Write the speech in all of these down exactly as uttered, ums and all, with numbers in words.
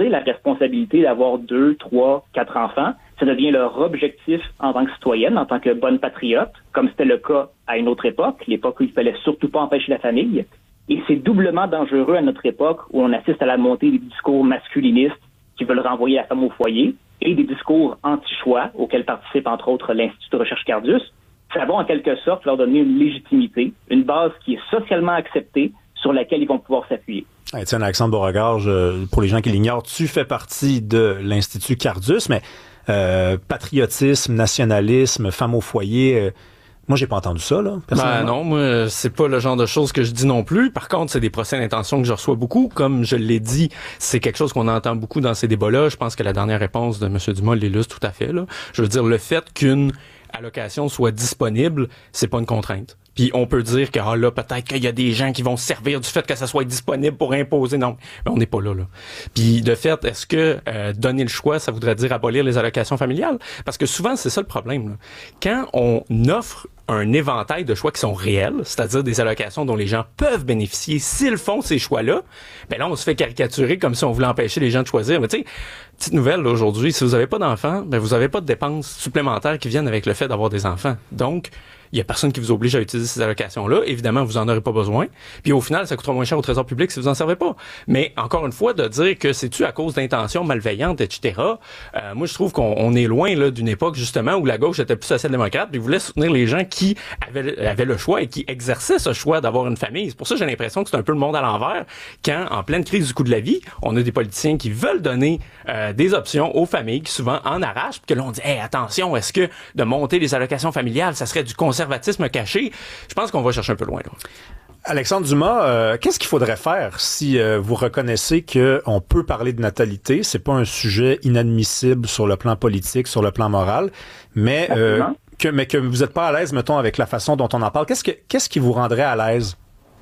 choisir la responsabilité d'avoir deux, trois, quatre enfants, ça devient leur objectif en tant que citoyenne, en tant que bonne patriote, comme c'était le cas à une autre époque, l'époque où il fallait surtout pas empêcher la famille. Et c'est doublement dangereux à notre époque où on assiste à la montée des discours masculinistes qui veulent renvoyer la femme au foyer et des discours anti-choix auxquels participe entre autres l'Institut de recherche Cardus. Ça va en quelque sorte leur donner une légitimité, une base qui est socialement acceptée sur laquelle ils vont pouvoir s'appuyer. Étienne Alexandre Beauregard, je, pour les gens qui l'ignorent, tu fais partie de l'Institut Cardus, mais euh, patriotisme, nationalisme, femme au foyer... Euh, Moi, j'ai pas entendu ça, là, personnellement. Ben non, moi, c'est pas le genre de choses que je dis non plus. Par contre, c'est des procès d'intention que je reçois beaucoup. Comme je l'ai dit, c'est quelque chose qu'on entend beaucoup dans ces débats-là. Je pense que la dernière réponse de M. Dumas l'illustre tout à fait, là. Je veux dire, le fait qu'une allocation soit disponible, c'est pas une contrainte. Puis on peut dire que ah là, peut-être qu'il y a des gens qui vont se servir du fait que ça soit disponible pour imposer. Non, mais on n'est pas là, là. Puis de fait, est-ce que euh, donner le choix, ça voudrait dire abolir les allocations familiales? Parce que souvent, c'est ça le problème, là. Quand on offre un éventail de choix qui sont réels, c'est-à-dire des allocations dont les gens peuvent bénéficier s'ils font ces choix-là, ben là, on se fait caricaturer comme si on voulait empêcher les gens de choisir. Mais tu sais, petite nouvelle là, aujourd'hui, si vous n'avez pas d'enfants, ben vous n'avez pas de dépenses supplémentaires qui viennent avec le fait d'avoir des enfants. Donc, il y a personne qui vous oblige à utiliser ces allocations-là. Évidemment, vous en aurez pas besoin. Puis au final, ça coûtera moins cher au Trésor public si vous en servez pas. Mais encore une fois, de dire que c'est-tu à cause d'intentions malveillantes, et cetera. Euh, moi, je trouve qu'on on est loin là d'une époque justement où la gauche était plus social-démocrate puis voulait soutenir les gens qui avaient, avaient le choix et qui exerçaient ce choix d'avoir une famille. C'est pour ça que j'ai l'impression que c'est un peu le monde à l'envers. Quand, en pleine crise du coût de la vie, on a des politiciens qui veulent donner euh, des options aux familles qui souvent en arrachent, puis que là on dit hey, attention, est-ce que de monter les allocations familiales, ça serait du conservatisme caché? Je pense qu'on va chercher un peu loin, là. Alexandre Dumas, euh, qu'est-ce qu'il faudrait faire si euh, vous reconnaissez qu'on peut parler de natalité? C'est pas un sujet inadmissible sur le plan politique, sur le plan moral, mais, euh, que, mais que vous n'êtes pas à l'aise, mettons, avec la façon dont on en parle. Qu'est-ce, que, qu'est-ce qui vous rendrait à l'aise?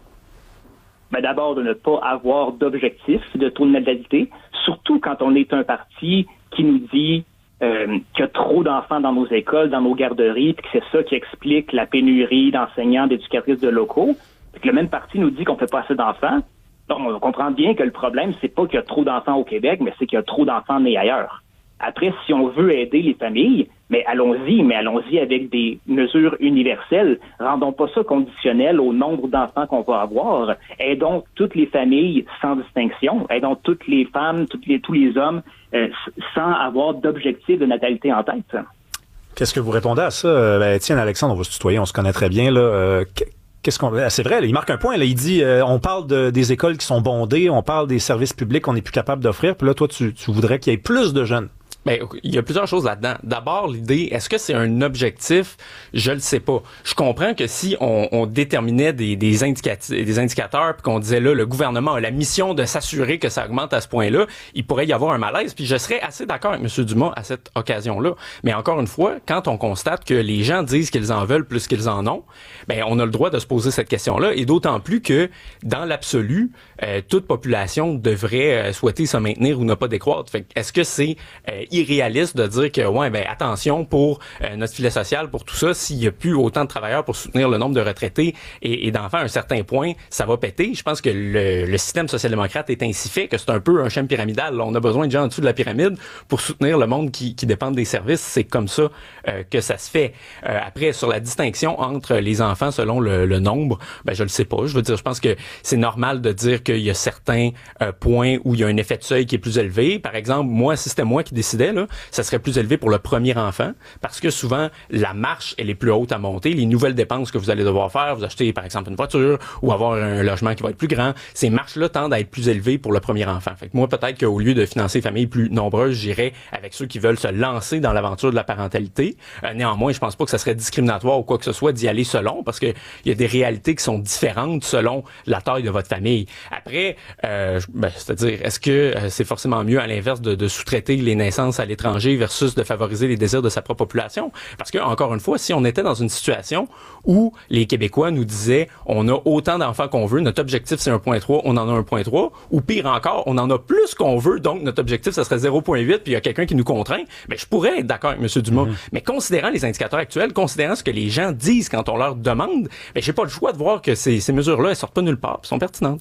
Ben d'abord, de ne pas avoir d'objectif de taux de natalité, surtout quand on est un parti qui nous dit Euh, qu'il y a trop d'enfants dans nos écoles, dans nos garderies, puis que c'est ça qui explique la pénurie d'enseignants, d'éducatrices de locaux. Puis que le même parti nous dit qu'on fait pas assez d'enfants. Donc, on comprend bien que le problème, c'est pas qu'il y a trop d'enfants au Québec, mais c'est qu'il y a trop d'enfants nés ailleurs. Après, si on veut aider les familles, mais allons-y, mais allons-y avec des mesures universelles. Rendons pas ça conditionnel au nombre d'enfants qu'on va avoir. Aidons toutes les familles sans distinction. Aidons toutes les femmes, toutes les, tous les hommes euh, sans avoir d'objectif de natalité en tête. Qu'est-ce que vous répondez à ça? Ben, tiens, Alexandre, on va se tutoyer, on se connaît très bien, là. Euh, Qu'est-ce qu'on c'est vrai, là, il marque un point, là, il dit euh, on parle de, des écoles qui sont bondées, on parle des services publics qu'on n'est plus capable d'offrir, puis là toi tu, tu voudrais qu'il y ait plus de jeunes. Ben, il y a plusieurs choses là-dedans. D'abord, l'idée, est-ce que c'est un objectif? Je le sais pas. Je comprends que si on, on déterminait des, des, indicati- des indicateurs puis qu'on disait là, le gouvernement a la mission de s'assurer que ça augmente à ce point-là, il pourrait y avoir un malaise. Puis je serais assez d'accord avec M. Dumas à cette occasion-là. Mais encore une fois, quand on constate que les gens disent qu'ils en veulent plus qu'ils en ont, ben on a le droit de se poser cette question-là. Et d'autant plus que, dans l'absolu, euh, toute population devrait euh, souhaiter se maintenir ou ne pas décroître. Fait, est-ce que c'est euh, irréaliste de dire que, ouais, ben attention pour euh, notre filet social, pour tout ça, s'il y a plus autant de travailleurs pour soutenir le nombre de retraités et, et d'enfants à un certain point, ça va péter. Je pense que le, le système social-démocrate est ainsi fait que c'est un peu un schéma pyramidal. On a besoin de gens en dessous de la pyramide pour soutenir le monde qui, qui dépend des services. C'est comme ça euh, que ça se fait. Euh, après, sur la distinction entre les enfants selon le, le nombre, ben je le sais pas. Je veux dire, je pense que c'est normal de dire qu'il y a certains euh, points où il y a un effet de seuil qui est plus élevé. Par exemple, moi, si c'était moi qui décidais, là, ça serait plus élevé pour le premier enfant parce que souvent, la marche, elle est plus haute à monter. Les nouvelles dépenses que vous allez devoir faire, vous achetez par exemple une voiture ou avoir un logement qui va être plus grand, ces marches-là tendent à être plus élevées pour le premier enfant. Fait que moi, peut-être qu'au lieu de financer des familles plus nombreuses, j'irais avec ceux qui veulent se lancer dans l'aventure de la parentalité. Euh, néanmoins, je pense pas que ça serait discriminatoire ou quoi que ce soit d'y aller selon parce que il y a des réalités qui sont différentes selon la taille de votre famille. Après, euh, ben, c'est-à-dire, est-ce que euh, c'est forcément mieux à l'inverse de, de sous-traiter les naissances à l'étranger versus de favoriser les désirs de sa propre population? Parce que, encore une fois, si on était dans une situation où les Québécois nous disaient on a autant d'enfants qu'on veut, notre objectif c'est un virgule trois, on en a un virgule trois, ou pire encore, on en a plus qu'on veut, donc notre objectif ça serait zéro virgule huit, puis il y a quelqu'un qui nous contraint, ben je pourrais être d'accord avec M. Dumas. Mm-hmm. Mais considérant les indicateurs actuels, considérant ce que les gens disent quand on leur demande, ben j'ai pas le choix de voir que ces, ces mesures-là, elles sortent pas nulle part, elles sont pertinentes. Écrivez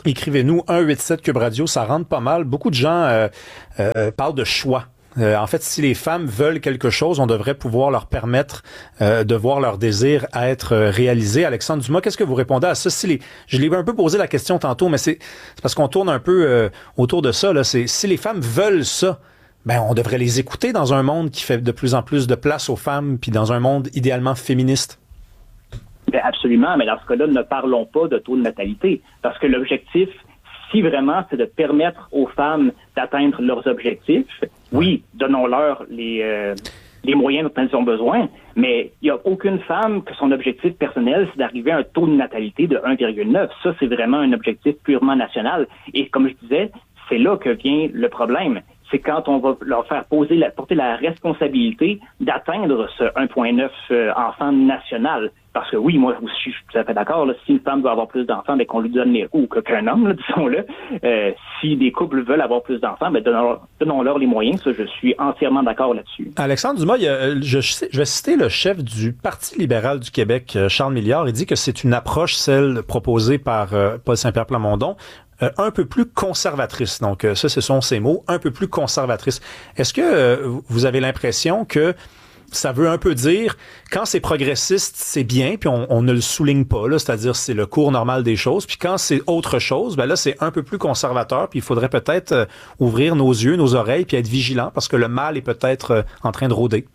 chez nous, un huit sept Cube Radio, ça rentre pas mal. Beaucoup de gens euh, euh, parlent de choix. Euh, en fait, si les femmes veulent quelque chose, on devrait pouvoir leur permettre euh, de voir leur désir être réalisé. Alexandre Dumas, qu'est-ce que vous répondez à ça? Si les, je l'ai un peu posé la question tantôt, mais c'est, c'est parce qu'on tourne un peu euh, autour de ça. Là. C'est, si les femmes veulent ça, ben on devrait les écouter dans un monde qui fait de plus en plus de place aux femmes, puis dans un monde idéalement féministe. Bien, absolument, mais dans ce cas-là, ne parlons pas de taux de natalité, parce que l'objectif, si vraiment c'est de permettre aux femmes d'atteindre leurs objectifs, oui, donnons-leur les, euh, les moyens dont elles ont besoin, mais il n'y a aucune femme que son objectif personnel, c'est d'arriver à un taux de natalité de un virgule neuf. Ça, c'est vraiment un objectif purement national. Et comme je disais, c'est là que vient le problème. C'est quand on va leur faire poser la, porter la responsabilité d'atteindre ce un virgule neuf euh, enfants national. Parce que oui, moi, je suis tout à fait d'accord. Là, si une femme veut avoir plus d'enfants, ben, qu'on lui donne les ou qu'un homme, là, disons-le. Euh, si des couples veulent avoir plus d'enfants, ben, donnons-leur, donnons-leur les moyens. Ça, je suis entièrement d'accord là-dessus. Alexandre Dumas, il y a, je, je vais citer le chef du Parti libéral du Québec, Charles Milliard. Il dit que c'est une approche, celle proposée par euh, Paul Saint-Pierre Plamondon, euh, un peu plus conservatrice. Donc, euh, ça, ce sont ses mots, un peu plus conservatrice. Est-ce que euh, vous avez l'impression que ça veut un peu dire, quand c'est progressiste, c'est bien, puis on, on ne le souligne pas, là, c'est-à-dire c'est le cours normal des choses, puis quand c'est autre chose, ben là, c'est un peu plus conservateur, puis il faudrait peut-être euh, ouvrir nos yeux, nos oreilles, puis être vigilant, parce que le mal est peut-être euh, en train de rôder.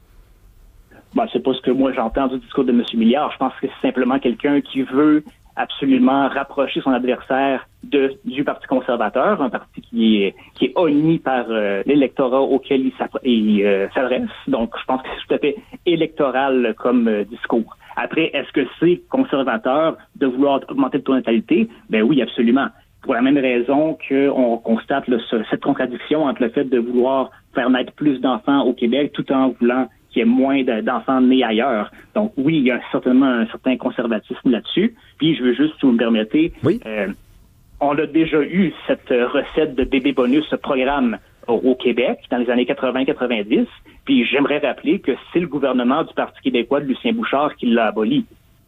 Ben, c'est pas ce que moi j'entends du discours de M. Milliard. Je pense que c'est simplement quelqu'un qui veut absolument rapprocher son adversaire de, du Parti conservateur, un parti qui est, qui est honni par euh, l'électorat auquel il, il euh, s'adresse. Donc, je pense que c'est tout à fait électoral comme euh, discours. Après, est-ce que c'est conservateur de vouloir augmenter le taux de natalité? Ben oui, absolument. Pour la même raison qu'on constate là, ce, cette contradiction entre le fait de vouloir faire naître plus d'enfants au Québec tout en voulant qu'il y ait moins de, d'enfants nés ailleurs. Donc oui, il y a certainement un certain conservatisme là-dessus. Puis je veux juste, si vous me permettez, oui. euh, on a déjà eu cette recette de bébé bonus, ce programme au, au Québec dans les années quatre-vingts quatre-vingt-dix. Puis j'aimerais rappeler que c'est le gouvernement du Parti québécois de Lucien Bouchard qui l'a aboli.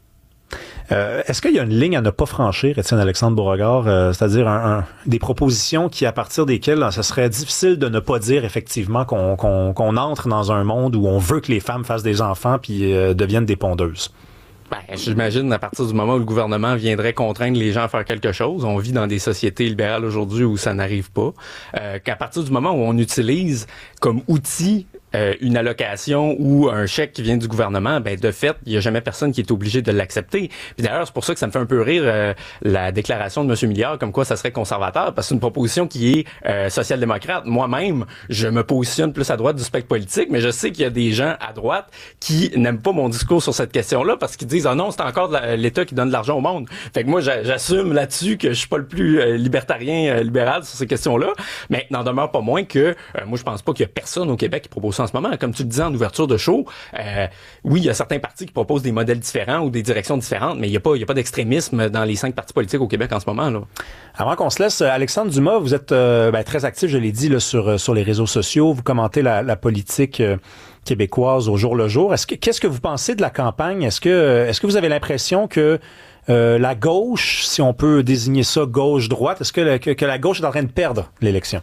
Euh, est-ce qu'il y a une ligne à ne pas franchir, Étienne-Alexandre Beauregard, euh, c'est-à-dire un, un, des propositions qui, à partir desquelles ce serait difficile de ne pas dire effectivement qu'on, qu'on, qu'on entre dans un monde où on veut que les femmes fassent des enfants puis euh, deviennent des pondeuses? Ben, j'imagine à partir du moment où le gouvernement viendrait contraindre les gens à faire quelque chose, on vit dans des sociétés libérales aujourd'hui où ça n'arrive pas, euh, qu'à partir du moment où on utilise comme outil euh, une allocation ou un chèque qui vient du gouvernement, ben de fait, il y a jamais personne qui est obligé de l'accepter. Puis d'ailleurs, c'est pour ça que ça me fait un peu rire euh, la déclaration de M. Milliard comme quoi ça serait conservateur, parce que c'est une proposition qui est euh, social-démocrate. Moi-même, je me positionne plus à droite du spectre politique, mais je sais qu'il y a des gens à droite qui n'aiment pas mon discours sur cette question-là parce qu'ils disent « Ah non, c'est encore de la, l'État qui donne de l'argent au monde. » Fait que moi, j'assume là-dessus que je suis pas le plus euh, libertarien, euh, libéral sur ces questions-là, mais n'en demeure pas moins que euh, moi, je pense pas qu'il y a personne au Québec qui propose ça en ce moment. Comme tu le disais en ouverture de show, euh, oui, il y a certains partis qui proposent des modèles différents ou des directions différentes, mais il y a pas, il y a pas d'extrémisme dans les cinq partis politiques au Québec en ce moment, là. Avant qu'on se laisse, Alexandre Dumas, vous êtes euh, ben, très actif, je l'ai dit, là, sur, sur les réseaux sociaux. Vous commentez la, la politique euh, québécoise au jour le jour. Est-ce que, qu'est-ce que vous pensez de la campagne? Est-ce que, est-ce que vous avez l'impression que euh, la gauche, si on peut désigner ça gauche-droite, est-ce que, le, que, que la gauche est en train de perdre l'élection?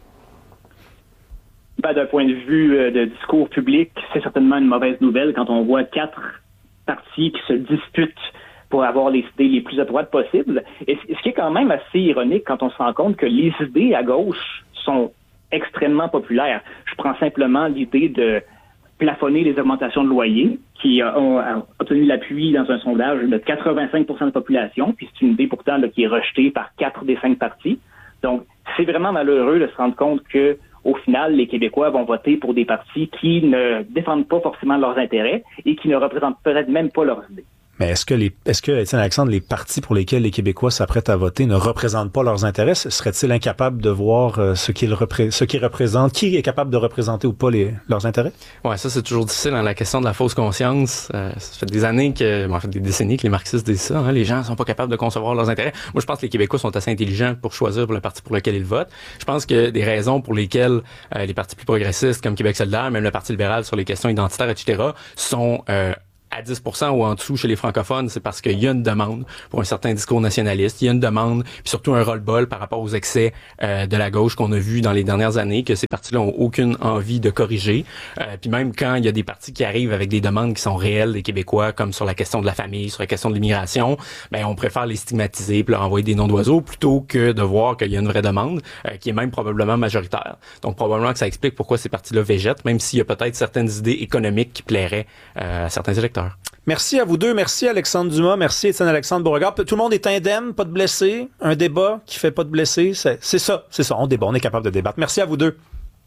Ben, d'un point de vue euh, de discours public, c'est certainement une mauvaise nouvelle quand on voit quatre partis qui se disputent pour avoir les idées les plus à droite possibles. Et ce qui est quand même assez ironique quand on se rend compte que les idées à gauche sont extrêmement populaires. Je prends simplement l'idée de plafonner les augmentations de loyers qui ont obtenu l'appui dans un sondage de quatre-vingt-cinq pour cent de la population, puis c'est une idée pourtant là, qui est rejetée par quatre des cinq partis. Donc, c'est vraiment malheureux de se rendre compte que au final, les Québécois vont voter pour des partis qui ne défendent pas forcément leurs intérêts et qui ne représentent peut-être même pas leurs idées. Mais est-ce que les, est-ce que, Étienne Alexandre, les partis pour lesquels les Québécois s'apprêtent à voter ne représentent pas leurs intérêts? Serait-il incapable de voir euh, ce qu'ils repré- ce qu'ils représentent? Qui est capable de représenter ou pas les, leurs intérêts? Ouais, ça, c'est toujours difficile dans la question de la fausse conscience. Euh, ça fait des années que, bon, en fait, des décennies que les marxistes disent ça, hein, les gens sont pas capables de concevoir leurs intérêts. Moi, je pense que les Québécois sont assez intelligents pour choisir pour le parti pour lequel ils votent. Je pense que des raisons pour lesquelles euh, les partis plus progressistes, comme Québec solidaire, même le Parti libéral sur les questions identitaires, et cetera, sont, euh, à dix pour cent ou en dessous chez les francophones, c'est parce qu'il y a une demande pour un certain discours nationaliste. Il y a une demande, puis surtout un ras-le-bol par rapport aux excès euh, de la gauche qu'on a vu dans les dernières années, que ces partis-là ont aucune envie de corriger. Euh, puis même quand il y a des partis qui arrivent avec des demandes qui sont réelles des Québécois, comme sur la question de la famille, sur la question de l'immigration, ben on préfère les stigmatiser puis leur envoyer des noms d'oiseaux plutôt que de voir qu'il y a une vraie demande euh, qui est même probablement majoritaire. Donc probablement que ça explique pourquoi ces partis-là végètent, même s'il y a peut-être certaines idées économiques qui plairaient euh, à certains électeurs. Merci à vous deux. Merci Alexandre Dumas. Merci Étienne-Alexandre Beauregard. Tout le monde est indemne, pas de blessés. Un débat qui fait pas de blessés. C'est, c'est ça, c'est ça. On débat, on est capable de débattre. Merci à vous deux.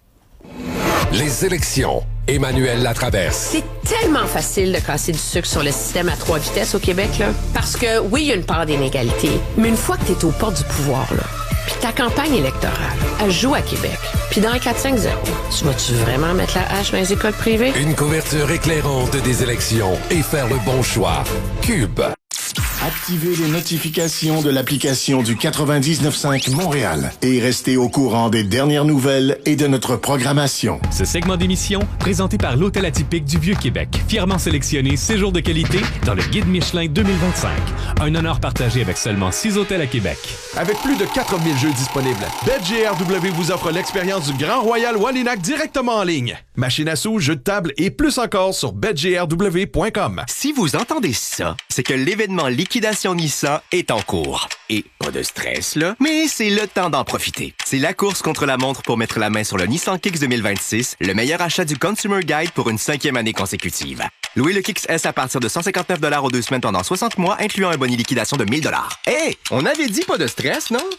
Les élections. Emmanuel Latraverse. C'est tellement facile de casser du sucre sur le système à trois vitesses au Québec, là. Parce que, oui, il y a une part d'inégalité. Mais une fois que t'es aux portes du pouvoir, là, puis ta campagne électorale, elle joue à Québec. Puis dans un quatre cinq zéro, tu vas-tu vraiment mettre la hache dans les écoles privées? Une couverture éclairante des élections et faire le bon choix. Cube. Activez les notifications de l'application du quatre-vingt-dix-neuf cinq Montréal et restez au courant des dernières nouvelles et de notre programmation. Ce segment d'émission, présenté par l'Hôtel Atypique du Vieux-Québec, fièrement sélectionné séjour de qualité dans le Guide Michelin deux mille vingt-cinq. Un honneur partagé avec seulement six hôtels à Québec. Avec plus de quatre mille jeux disponibles, BetGRW vous offre l'expérience du Grand Royal Wallinac directement en ligne. Machine à sous, jeux de table et plus encore sur bet g r w point com. Si vous entendez ça, c'est que l'événement Liquidation Nissan est en cours. Et pas de stress, là, mais c'est le temps d'en profiter. C'est la course contre la montre pour mettre la main sur le Nissan Kicks deux mille vingt-six, le meilleur achat du Consumer Guide pour une cinquième année consécutive. Louez le Kicks S à partir de cent cinquante-neuf dollars aux deux semaines pendant soixante mois, incluant un boni liquidation de mille dollars. Hey, on avait dit pas de stress, non?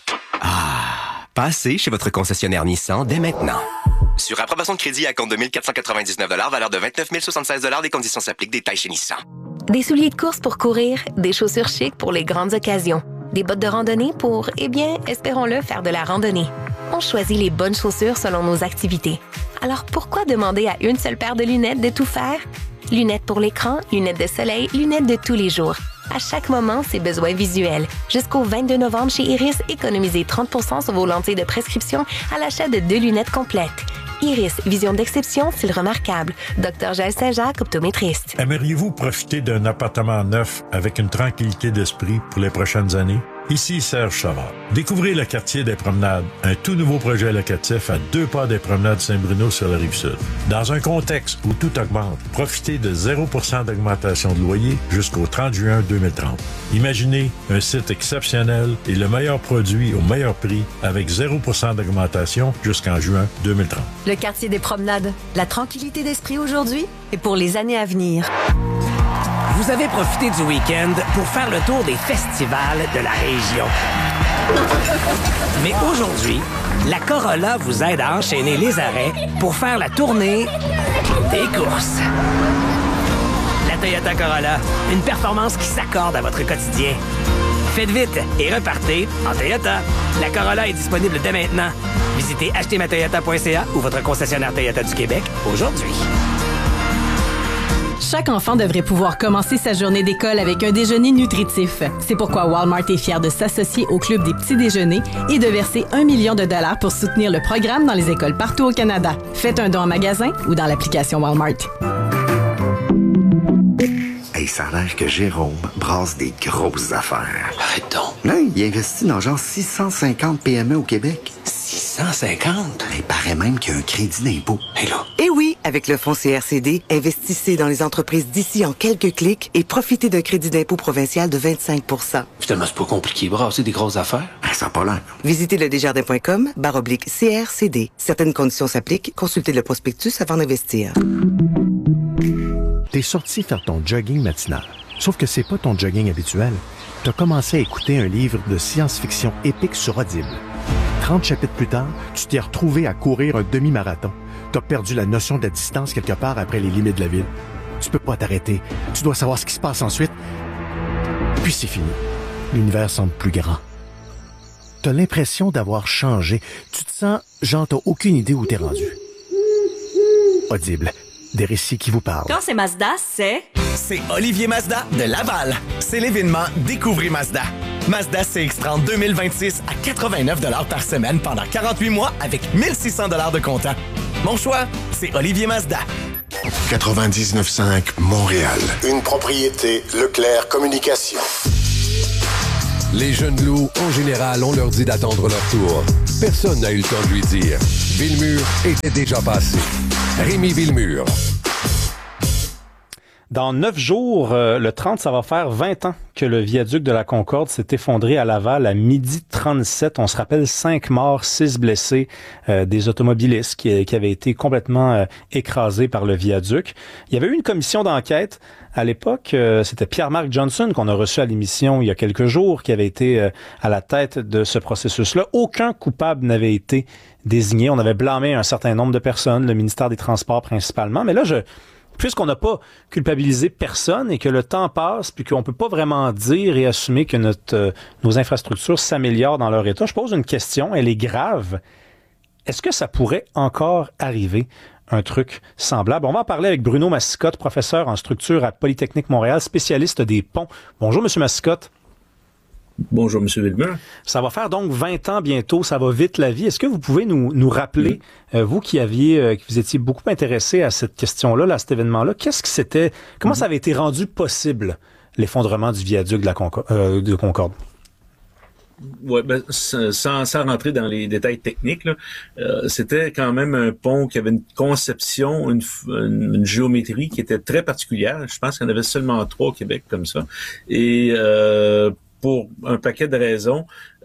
Ah, passez chez votre concessionnaire Nissan dès maintenant. Sur approbation de crédit à compte de mille quatre cent quatre-vingt-dix-neuf dollars, valeur de vingt-neuf mille soixante-seize dollars, des conditions s'appliquent, détails chez Nissan. Des souliers de course pour courir, des chaussures chic pour les grandes occasions, des bottes de randonnée pour, eh bien, espérons-le, faire de la randonnée. On choisit les bonnes chaussures selon nos activités. Alors pourquoi demander à une seule paire de lunettes de tout faire? Lunettes pour l'écran, lunettes de soleil, lunettes de tous les jours. À chaque moment, ses besoins visuels. Jusqu'au vingt-deux novembre chez Iris, économisez trente pour cent sur vos lentilles de prescription à l'achat de deux lunettes complètes. Iris, vision d'exception, style remarquable. Docteur Jaël Saint-Jacques, optométriste. Aimeriez-vous profiter d'un appartement neuf avec une tranquillité d'esprit pour les prochaines années? Ici Serge Savard. Découvrez le quartier des Promenades, un tout nouveau projet locatif à deux pas des Promenades Saint-Bruno sur la Rive-Sud. Dans un contexte où tout augmente, profitez de zéro pour cent d'augmentation de loyer jusqu'au trente juin deux mille trente. Imaginez un site exceptionnel et le meilleur produit au meilleur prix avec zéro pour cent d'augmentation jusqu'en juin deux mille trente. Le quartier des Promenades, la tranquillité d'esprit aujourd'hui et pour les années à venir. Vous avez profité du week-end pour faire le tour des festivals de la région. Mais aujourd'hui, la Corolla vous aide à enchaîner les arrêts pour faire la tournée des courses. La Toyota Corolla, une performance qui s'accorde à votre quotidien. Faites vite et repartez en Toyota. La Corolla est disponible dès maintenant. Visitez acheter ma toyota point c a ou votre concessionnaire Toyota du Québec aujourd'hui. Chaque enfant devrait pouvoir commencer sa journée d'école avec un déjeuner nutritif. C'est pourquoi Walmart est fier de s'associer au Club des petits déjeuners et de verser un million de dollars pour soutenir le programme dans les écoles partout au Canada. Faites un don en magasin ou dans l'application Walmart. Hey, ça a l'air que Jérôme brasse des grosses affaires. Arrête donc. Là, il investit dans genre six cent cinquante P M E au Québec. six cent cinquante? Il paraît même qu'il y a un crédit d'impôt. Hé là! Et oui, avec le fonds C R C D, investissez dans les entreprises d'ici en quelques clics et profitez d'un crédit d'impôt provincial de vingt-cinq pour cent. Finalement, c'est pas compliqué, brasser des grosses affaires. Ben, ça n'a pas l'air. Visitez le desjardins point com barre oblique C R C D. Certaines conditions s'appliquent. Consultez le prospectus avant d'investir. T'es sorti faire ton jogging matinal. Sauf que c'est pas ton jogging habituel. T'as commencé à écouter un livre de science-fiction épique sur Audible. trente chapitres plus tard, tu t'es retrouvé à courir un demi-marathon. T'as perdu la notion de la distance quelque part après les limites de la ville. Tu peux pas t'arrêter. Tu dois savoir ce qui se passe ensuite. Puis c'est fini. L'univers semble plus grand. T'as l'impression d'avoir changé. Tu te sens genre t'as aucune idée où t'es rendu. Audible. Des récits qui vous parlent. Quand c'est Mazda, c'est... C'est Olivier Mazda de Laval. C'est l'événement Découvrez Mazda. Mazda C X trente deux mille vingt-six à quatre-vingt-neuf dollars par semaine pendant quarante-huit mois avec mille six cents dollars de comptant. Mon choix, c'est Olivier Mazda. quatre-vingt-dix-neuf cinq Montréal. Une propriété Leclerc Communication. Les jeunes loups, en général, on leur dit d'attendre leur tour. Personne n'a eu le temps de lui dire. Villemur était déjà passé. Rémi Villemur. Dans neuf jours, euh, le trente, ça va faire vingt ans que le viaduc de la Concorde s'est effondré à Laval à midi trente-sept. On se rappelle cinq morts, six blessés, euh, des automobilistes qui, qui avaient été complètement euh, écrasés par le viaduc. Il y avait eu une commission d'enquête. À l'époque, euh, c'était Pierre-Marc Johnson qu'on a reçu à l'émission il y a quelques jours, qui avait été euh, à la tête de ce processus-là. Aucun coupable n'avait été désigné. On avait blâmé un certain nombre de personnes, le ministère des Transports principalement. Mais là, je... puisqu'on n'a pas culpabilisé personne et que le temps passe puis qu'on peut pas vraiment dire et assumer que notre, euh, nos infrastructures s'améliorent dans leur état, je pose une question, elle est grave. Est-ce que ça pourrait encore arriver, un truc semblable? On va en parler avec Bruno Massicotte, professeur en structure à Polytechnique Montréal, spécialiste des ponts. Bonjour, Monsieur Massicotte. Bonjour, M. Villemur. Ça va faire donc vingt ans bientôt, ça va vite la vie. Est-ce que vous pouvez nous, nous rappeler, mmh. euh, vous qui aviez, euh, qui vous étiez beaucoup intéressé à cette question-là, là, à cet événement-là, qu'est-ce que c'était, comment mmh. ça avait été rendu possible, l'effondrement du viaduc de la Concorde? Euh, de Concorde? Ouais, ben, sans, sans rentrer dans les détails techniques, là, euh, c'était quand même un pont qui avait une conception, une, une, une géométrie qui était très particulière. Je pense qu'il y en avait seulement trois au Québec comme ça. Et euh, pour un paquet de raisons,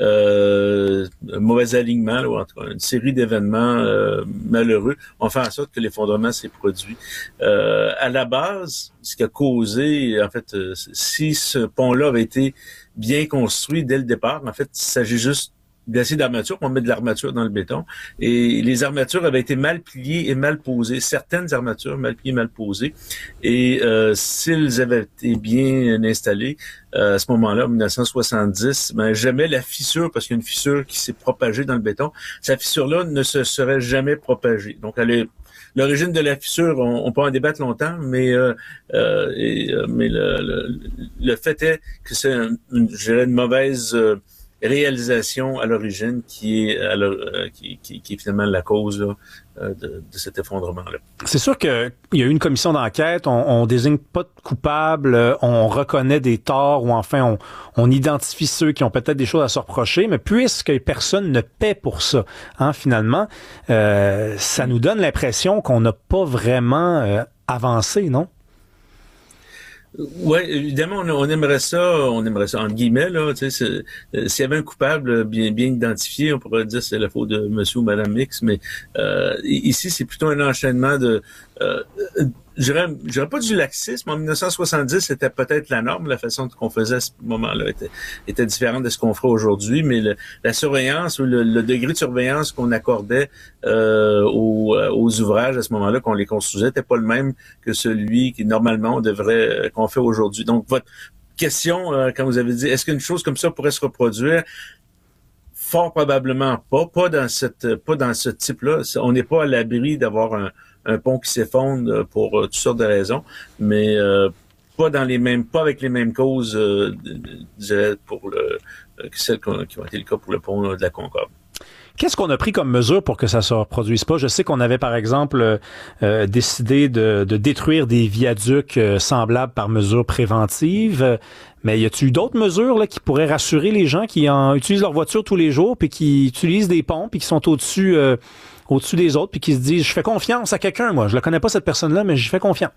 euh, un mauvais alignement, là, ou en tout cas une série d'événements euh, malheureux ont fait en sorte que l'effondrement s'est produit. Euh, à la base, ce qui a causé, en fait, euh, si ce pont-là avait été bien construit dès le départ, en fait, il s'agit juste d'acier d'armature, on met de l'armature dans le béton, et les armatures avaient été mal pliées et mal posées, certaines armatures mal pliées, mal posées, et euh, s'ils avaient été bien installés, euh, à ce moment-là, en dix-neuf cent soixante-dix, ben jamais la fissure, parce qu'il y a une fissure qui s'est propagée dans le béton, cette fissure-là ne se serait jamais propagée. Donc, elle est l'origine de la fissure, on, on peut en débattre longtemps, mais euh, euh, et, euh, mais le, le, le fait est que c'est une, une, je dirais une mauvaise euh, réalisation à l'origine qui est, à euh, qui, qui, qui est finalement la cause là, euh, de, de cet effondrement-là. C'est sûr qu'il y a eu une commission d'enquête, on, on désigne pas de coupables, on reconnaît des torts ou enfin on, on identifie ceux qui ont peut-être des choses à se reprocher, mais puisque personne ne paie pour ça, hein, finalement, euh, ça nous donne l'impression qu'on n'a pas vraiment euh, avancé, non? Oui, évidemment, on, on aimerait ça, on aimerait ça, entre guillemets, là, tu sais, euh, s'il y avait un coupable bien, bien identifié, on pourrait dire que c'est la faute de monsieur ou madame X, mais euh, ici, c'est plutôt un enchaînement de, euh, je dirais, je dirais pas du laxisme. En dix-neuf cent soixante-dix, c'était peut-être la norme, la façon qu'on faisait à ce moment-là était, était différente de ce qu'on ferait aujourd'hui, mais le, la surveillance ou le, le degré de surveillance qu'on accordait euh, aux, aux ouvrages à ce moment-là, qu'on les construisait, n'était pas le même que celui qui, normalement, on devrait, qu'on fait aujourd'hui. Donc, votre question, euh, quand vous avez dit, est-ce qu'une chose comme ça pourrait se reproduire? Fort probablement pas, pas dans cette, pas dans ce type-là. On n'est pas à l'abri d'avoir un, un pont qui s'effondre pour euh, toutes sortes de raisons, mais euh, pas dans les mêmes, pas avec les mêmes causes, euh, de, pour le, euh, celles qui ont, qui ont été le cas pour le pont de la Concorde. Qu'est-ce qu'on a pris comme mesure pour que ça se reproduise pas? Je sais qu'on avait, par exemple, euh, décidé de, de détruire des viaducs euh, semblables par mesure préventive. Mais y a-t-il d'autres mesures là, qui pourraient rassurer les gens qui en utilisent leur voiture tous les jours puis qui utilisent des ponts puis qui sont au-dessus euh, au-dessus des autres puis qui se disent « Je fais confiance à quelqu'un, moi. Je la connais pas, cette personne-là, mais j'y fais confiance. »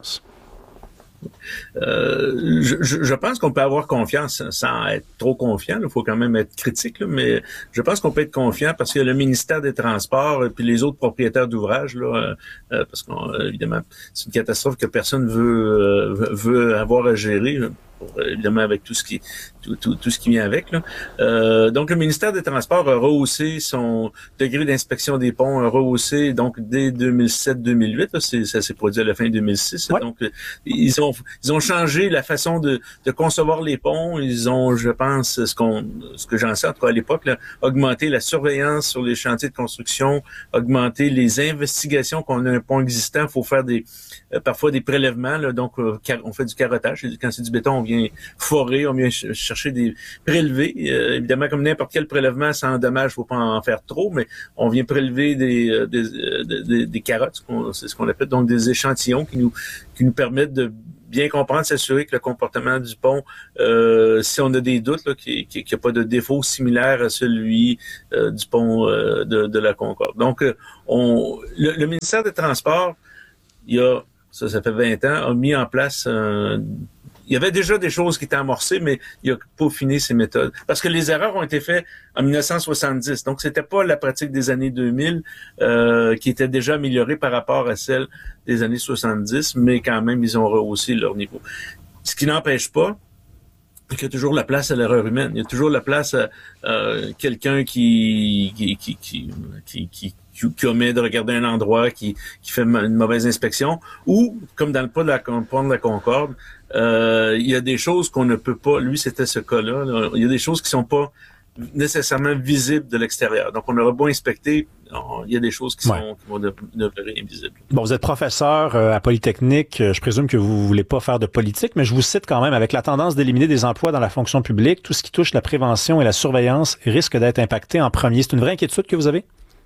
Euh, je, je pense qu'on peut avoir confiance sans être trop confiant. Il faut quand même être critique, là, mais je pense qu'on peut être confiant parce que le ministère des Transports et puis les autres propriétaires d'ouvrages, là, euh, parce qu'évidemment, c'est une catastrophe que personne veut euh, veut avoir à gérer. Là. Pour, évidemment avec tout ce qui tout, tout, tout ce qui vient avec là. Euh, donc le ministère des Transports a rehaussé son degré d'inspection des ponts, a rehaussé donc dès deux mille sept deux mille huit, là, c'est, ça s'est produit à la fin deux mille six. Ouais. Donc ils ont ils ont changé la façon de, de concevoir les ponts. Ils ont, je pense, ce qu'on ce que j'en sais en tout cas à l'époque, là, augmenté la surveillance sur les chantiers de construction, augmenté les investigations qu'on a un pont existant. Il faut faire des euh, parfois des prélèvements là, donc euh, on fait du carottage. Quand c'est du béton, on vient forer, on vient ch- chercher des prélevés. Euh, évidemment, comme n'importe quel prélèvement sans dommage, faut pas en faire trop, mais on vient prélever des euh, des, des, des, des carottes, c'est ce qu'on appelle donc des échantillons qui nous qui nous permettent de bien comprendre, s'assurer que le comportement du pont, euh, si on a des doutes, là, qu'il n'y a pas de défaut similaire à celui euh, du pont euh, de, de la Concorde. Donc, euh, on, le, le ministère des Transports, il y a, ça, ça fait vingt ans, a mis en place un... Il y avait déjà des choses qui étaient amorcées, mais il a peaufiné ses méthodes. Parce que les erreurs ont été faites en dix-neuf cent soixante-dix. Donc, c'était pas la pratique des années deux mille euh, qui était déjà améliorée par rapport à celle des années soixante-dix, mais quand même, ils ont rehaussé leur niveau. Ce qui n'empêche pas qu'il y a toujours la place à l'erreur humaine. Il y a toujours la place à euh, quelqu'un qui qui qui qui qui, qui qui omet de regarder un endroit, qui, qui fait une mauvaise inspection, ou, comme dans le cas de la, pont de la Concorde, euh, il y a des choses qu'on ne peut pas, lui c'était ce cas-là, là, il y a des choses qui sont pas nécessairement visibles de l'extérieur. Donc, on aura beau inspecter, on, il y a des choses qui, ouais. sont, qui vont demeurer invisibles. Bon, vous êtes professeur euh, à Polytechnique. Je présume que vous voulez pas faire de politique, mais je vous cite quand même, avec la tendance d'éliminer des emplois dans la fonction publique, tout ce qui touche la prévention et la surveillance risque d'être impacté en premier. C'est une vraie inquiétude que vous avez?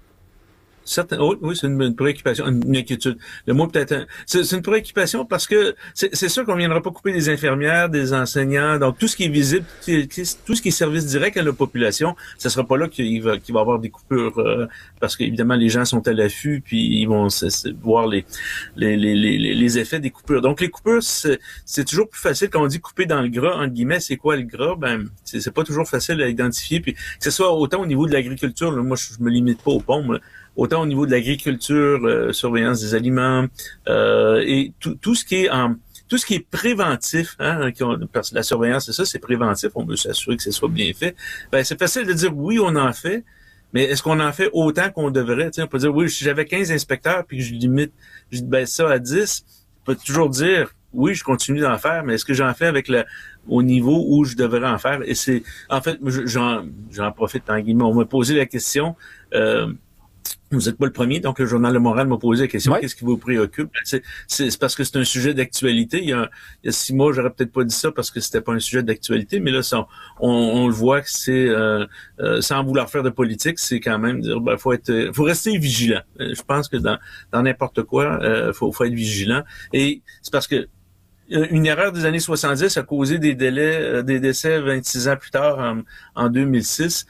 Certain, oui, oui, c'est une, une préoccupation, une, une inquiétude. Le mot peut-être, un, c'est, c'est une préoccupation parce que c'est, c'est sûr qu'on viendra pas couper des infirmières, des enseignants, donc tout ce qui est visible, tout ce qui est service direct à la population, ça sera pas là qu'il va, qu'il va y avoir des coupures, euh, parce qu'évidemment les gens sont à l'affût puis ils vont c'est, c'est, voir les, les les les les effets des coupures. Donc les coupures, c'est, c'est toujours plus facile quand on dit couper dans le gras entre guillemets. C'est quoi le gras? Ben c'est, c'est pas toujours facile à identifier. Puis que ce soit autant au niveau de l'agriculture, là, moi je, je me limite pas aux pommes. Autant au niveau de l'agriculture, euh, surveillance des aliments euh, et tout, tout ce qui est en tout ce qui est préventif, hein, parce que la surveillance, c'est ça, c'est préventif, on veut s'assurer que ce soit bien fait. Ben c'est facile de dire oui, on en fait, mais est-ce qu'on en fait autant qu'on devrait? T'sais, on peut dire oui, si j'avais quinze inspecteurs puis que je limite, je baisse ça à dix, on peut toujours dire oui, je continue d'en faire, mais est-ce que j'en fais avec le au niveau où je devrais en faire? Et c'est en fait, j'en j'en profite en guillemets, on m'a posé la question. Euh, Vous n'êtes pas le premier, donc le Journal de Montréal m'a posé la question, ouais. Qu'est-ce qui vous préoccupe? C'est, c'est, c'est parce que c'est un sujet d'actualité. Il y a, il y a six mois, j'aurais peut-être pas dit ça parce que c'était pas un sujet d'actualité, mais là, ça, on, on le voit que c'est, euh, euh, sans vouloir faire de politique, c'est quand même dire, ben, faut être, faut rester vigilant. Je pense que dans, dans n'importe quoi, euh, faut, faut être vigilant. Et c'est parce que une erreur des années soixante-dix a causé des délais, des décès vingt-six ans plus tard, en, en deux mille six,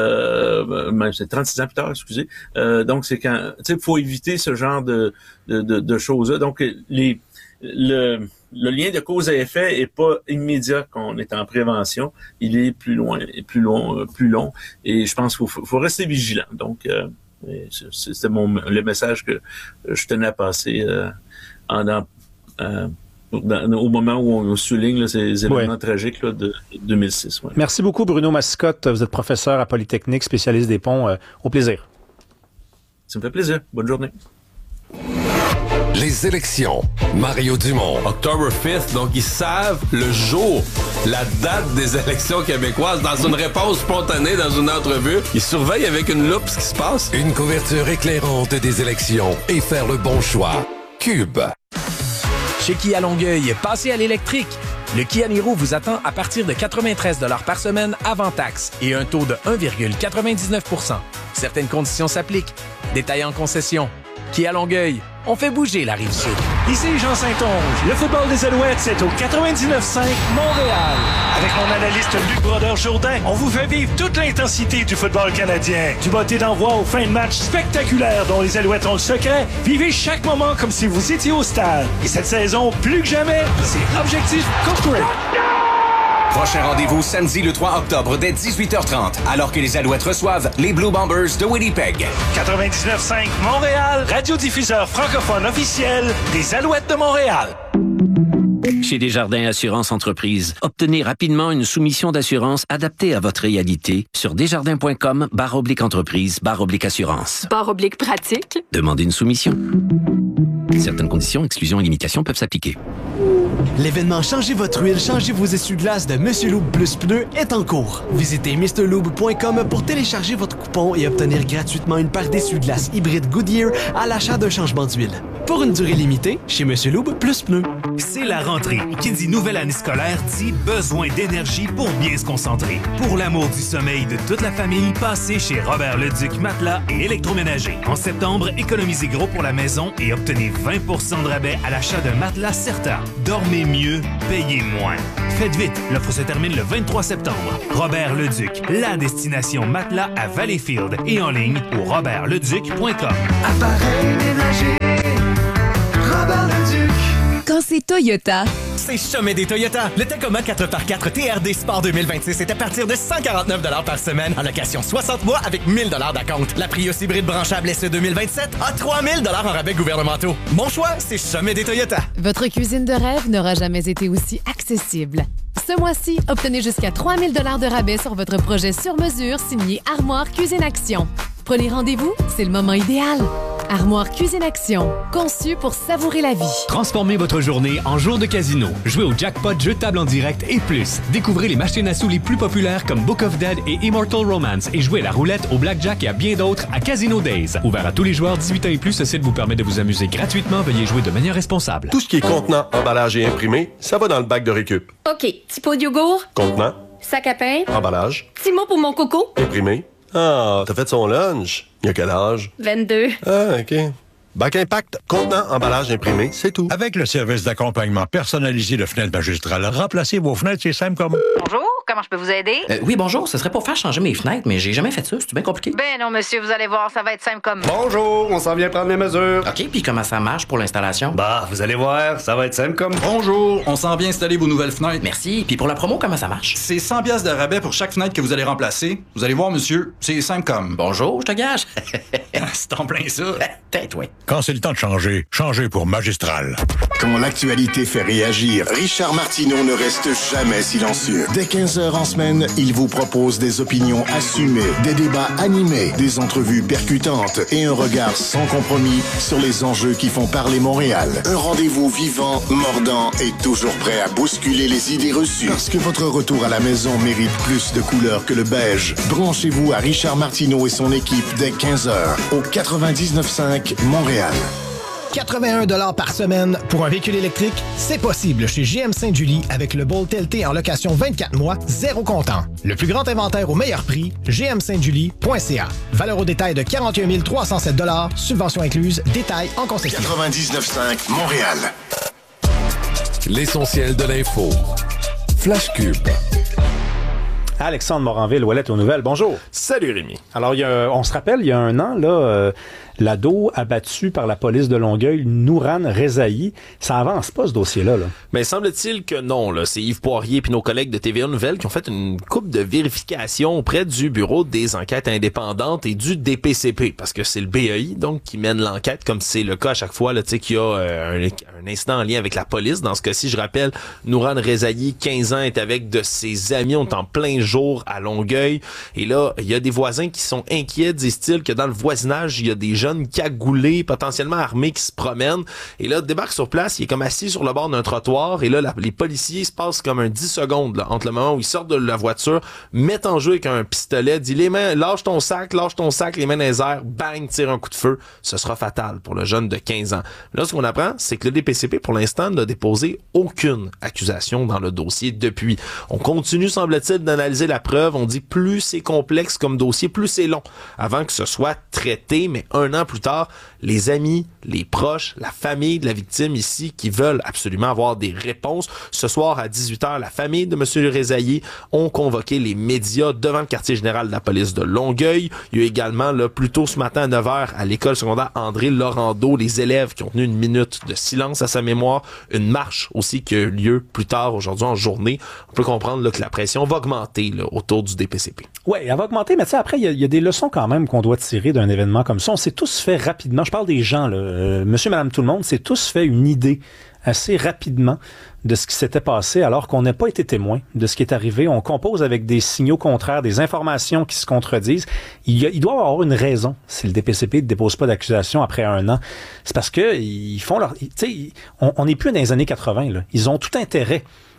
euh, même c'est trente-six ans plus tard, excusez. Euh, donc c'est quand, tu sais, faut éviter ce genre de de, de, de choses-là. Donc les le le lien de cause à effet est pas immédiat quand on est en prévention, il est plus loin, plus long, plus long. Et je pense qu'il faut, faut rester vigilant. Donc euh, c'était mon le message que je tenais à passer euh, en dans, euh, Dans, au moment où on souligne là, ces événements ouais. tragiques là, de deux mille six. Ouais. Merci beaucoup, Bruno Mascotte. Vous êtes professeur à Polytechnique, spécialiste des ponts. Euh, au plaisir. Ça me fait plaisir. Bonne journée. Les élections. Mario Dumont. October fifth, donc ils savent le jour, la date des élections québécoises. Dans une réponse spontanée, dans une entrevue, ils surveillent avec une loupe ce qui se passe. Une couverture éclairante des élections et faire le bon choix. Cube. Chez Kia Longueuil, passez à l'électrique. Le Kia Niro vous attend à partir de quatre-vingt-treize dollars par semaine avant taxe et un taux de un virgule quatre-vingt-dix-neuf pour cent. Certaines conditions s'appliquent. Détails en concession. Kia Longueuil, on fait bouger la Rive-Sud. Ici Jean Saint-Onge. Le football des Alouettes, c'est au quatre-vingt-dix-neuf cinq Montréal. Avec mon analyste Luc Brodeur-Jourdain, on vous fait vivre toute l'intensité du football canadien. Du botté d'envoi aux fins de match spectaculaires dont les Alouettes ont le secret, vivez chaque moment comme si vous étiez au stade. Et cette saison, plus que jamais, c'est Objectif Coupe. Prochain rendez-vous samedi le trois octobre dès dix-huit heures trente, alors que les Alouettes reçoivent les Blue Bombers de Winnipeg. quatre-vingt-dix-neuf cinq Montréal, radiodiffuseur francophone officiel des Alouettes de Montréal. Chez Desjardins Assurance Entreprise, obtenez rapidement une soumission d'assurance adaptée à votre réalité sur desjardins.com barre oblique entreprise barre oblique assurance. Barre oblique pratique. Demandez une soumission. Certaines conditions, exclusions et limitations peuvent s'appliquer. L'événement Changez votre huile, changez vos essuie-glaces de Monsieur Lube Plus Pneus est en cours. Visitez mister lube point com pour télécharger votre coupon et obtenir gratuitement une paire d'essuie-glaces hybride Goodyear à l'achat d'un changement d'huile. Pour une durée limitée, chez Monsieur Loub, plus pneus. C'est la rentrée. Qui dit nouvelle année scolaire dit besoin d'énergie pour bien se concentrer. Pour l'amour du sommeil de toute la famille, passez chez Robert Leduc Matelas et Électroménager. En septembre, économisez gros pour la maison et obtenez vingt pour cent de rabais à l'achat d'un matelas Certa. Dormez mieux, payez moins. Faites vite, l'offre se termine le vingt-trois septembre. Robert Leduc, la destination matelas à Valleyfield et en ligne au robert leduc point com. Appareil ménager, Robert Leduc. Quand c'est Toyota, c'est Sommet des Toyota. Le Tacoma quatre par quatre T R D Sport deux mille vingt-six est à partir de cent quarante-neuf dollars par semaine en location soixante mois avec mille dollars d'acompte. La Prius hybride branchable S E deux mille vingt-sept a trois mille dollars en rabais gouvernementaux. Mon choix, c'est Sommet des Toyota. Votre cuisine de rêve n'aura jamais été aussi accessible. Ce mois-ci, obtenez jusqu'à trois mille dollars de rabais sur votre projet sur mesure signé Armoire Cuisine Action. Prenez rendez-vous, c'est le moment idéal. Armoire Cuisine Action, conçu pour savourer la vie. Transformez votre journée en jour de casino. Jouez au jackpot jeu de table en direct et plus. Découvrez les machines à sous les plus populaires comme Book of Dead et Immortal Romance et jouez à la roulette, au blackjack et à bien d'autres à Casino Days. Ouvert à tous les joueurs dix-huit ans et plus, ce site vous permet de vous amuser gratuitement. Veuillez jouer de manière responsable. Tout ce qui est contenant, emballage et imprimé, ça va dans le bac de récup. OK. Petit pot de yogourt. Contenant. Sac à pain. Emballage. Petit mot pour mon coco. Imprimé. Ah, t'as fait son lunch. Il y a quel âge? vingt-deux. Ah, OK. Bac Impact, contenant, emballage imprimé, c'est tout. Avec le service d'accompagnement personnalisé de Fenêtres Magistrales, remplacez vos fenêtres, c'est simple comme... Bonjour, comment je peux vous aider? Euh, oui, bonjour, ce serait pour faire changer mes fenêtres, mais j'ai jamais fait ça, c'est bien compliqué. Ben non, monsieur, vous allez voir, ça va être simple comme... Bonjour, on s'en vient prendre les mesures. OK, puis comment ça marche pour l'installation? Bah, vous allez voir, ça va être simple comme... Bonjour, on s'en vient installer vos nouvelles fenêtres. Merci, puis pour la promo, comment ça marche? C'est cent piastres de rabais pour chaque fenêtre que vous allez remplacer. Vous allez voir, monsieur, c'est simple comme... Bonjour, je te gage. C'est en plein ça. Tête, ouais. Quand c'est le temps de changer, changez pour Magistral. Quand l'actualité fait réagir, Richard Martineau ne reste jamais silencieux. Dès quinze heures en semaine, il vous propose des opinions assumées, des débats animés, des entrevues percutantes et un regard sans compromis sur les enjeux qui font parler Montréal. Un rendez-vous vivant, mordant et toujours prêt à bousculer les idées reçues. Parce que votre retour à la maison mérite plus de couleurs que le beige. Branchez-vous à Richard Martineau et son équipe dès quinze heures au quatre-vingt-dix-neuf cinq Montréal. quatre-vingt-un dollars par semaine pour un véhicule électrique, c'est possible chez G M Sainte-Julie avec le Bolt L T en location vingt-quatre mois, zéro comptant. Le plus grand inventaire au meilleur prix, g m sainte julie point c a. Valeur au détail de quarante et un mille trois cent sept dollars, subvention incluse, détail en concession. quatre-vingt-dix-neuf cinq Montréal. L'essentiel de l'info. Flash Cube. Alexandre Moranville, Ouellette aux nouvelles. Bonjour. Salut Rémi. Alors, il y a, on se rappelle, il y a un an, là, euh, l'ado abattu par la police de Longueuil, Nouran Rezaï. Ça avance pas, ce dossier-là. Là. Mais semble-t-il que non. Là. C'est Yves Poirier et nos collègues de T V A Nouvelles qui ont fait une couple de vérifications auprès du Bureau des enquêtes indépendantes et du D P C P, parce que c'est le B E I donc qui mène l'enquête, comme c'est le cas à chaque fois là, tu sais, qu'il y a euh, un, un incident en lien avec la police. Dans ce cas-ci, je rappelle, Nouran Rezaï, quinze ans, est avec de ses amis. On est en plein jour à Longueuil. Et là, il y a des voisins qui sont inquiets, disent-ils, que dans le voisinage, il y a des jeunes cagoulés, potentiellement armés, qui se promènent. Et là, débarque sur place, il est comme assis sur le bord d'un trottoir. Et là, la, les policiers se passent comme un dix secondes là, entre le moment où ils sortent de la voiture, mettent en jeu avec un pistolet, dit les mains, lâche ton sac, lâche ton sac, les mains dans les airs, bang, tire un coup de feu. Ce sera fatal pour le jeune de quinze ans. Là, ce qu'on apprend, c'est que le D P C P, pour l'instant, n'a déposé aucune accusation dans le dossier depuis. On continue, semble-t-il, d'analyser la preuve. On dit plus c'est complexe comme dossier, plus c'est long avant que ce soit traité. Mais un an plus tard, les amis, les proches, la famille de la victime ici qui veulent absolument avoir des réponses. Ce soir à dix-huit heures, la famille de M. Rezaï ont convoqué les médias devant le quartier général de la police de Longueuil. Il y a également, là, plus tôt ce matin à neuf heures, à l'école secondaire André Laurando, les élèves qui ont tenu une minute de silence à sa mémoire. Une marche aussi qui a eu lieu plus tard aujourd'hui en journée. On peut comprendre là, que la pression va augmenter là, autour du D P C P. Oui, elle va augmenter, mais tu sais, après, il y, y a des leçons quand même qu'on doit tirer d'un événement comme ça. On s'est tous fait rapidement, je parle des gens, là, euh, monsieur, madame, tout le monde, s'est tous fait une idée assez rapidement de ce qui s'était passé alors qu'on n'a pas été témoin de ce qui est arrivé. On compose avec des signaux contraires, des informations qui se contredisent. Il, y a, il doit y avoir une raison si le D P C P ne dépose pas d'accusation après un an. C'est parce que ils font leur... Tu sais, on n'est plus dans les années quatre-vingts, là. Ils ont tout intérêt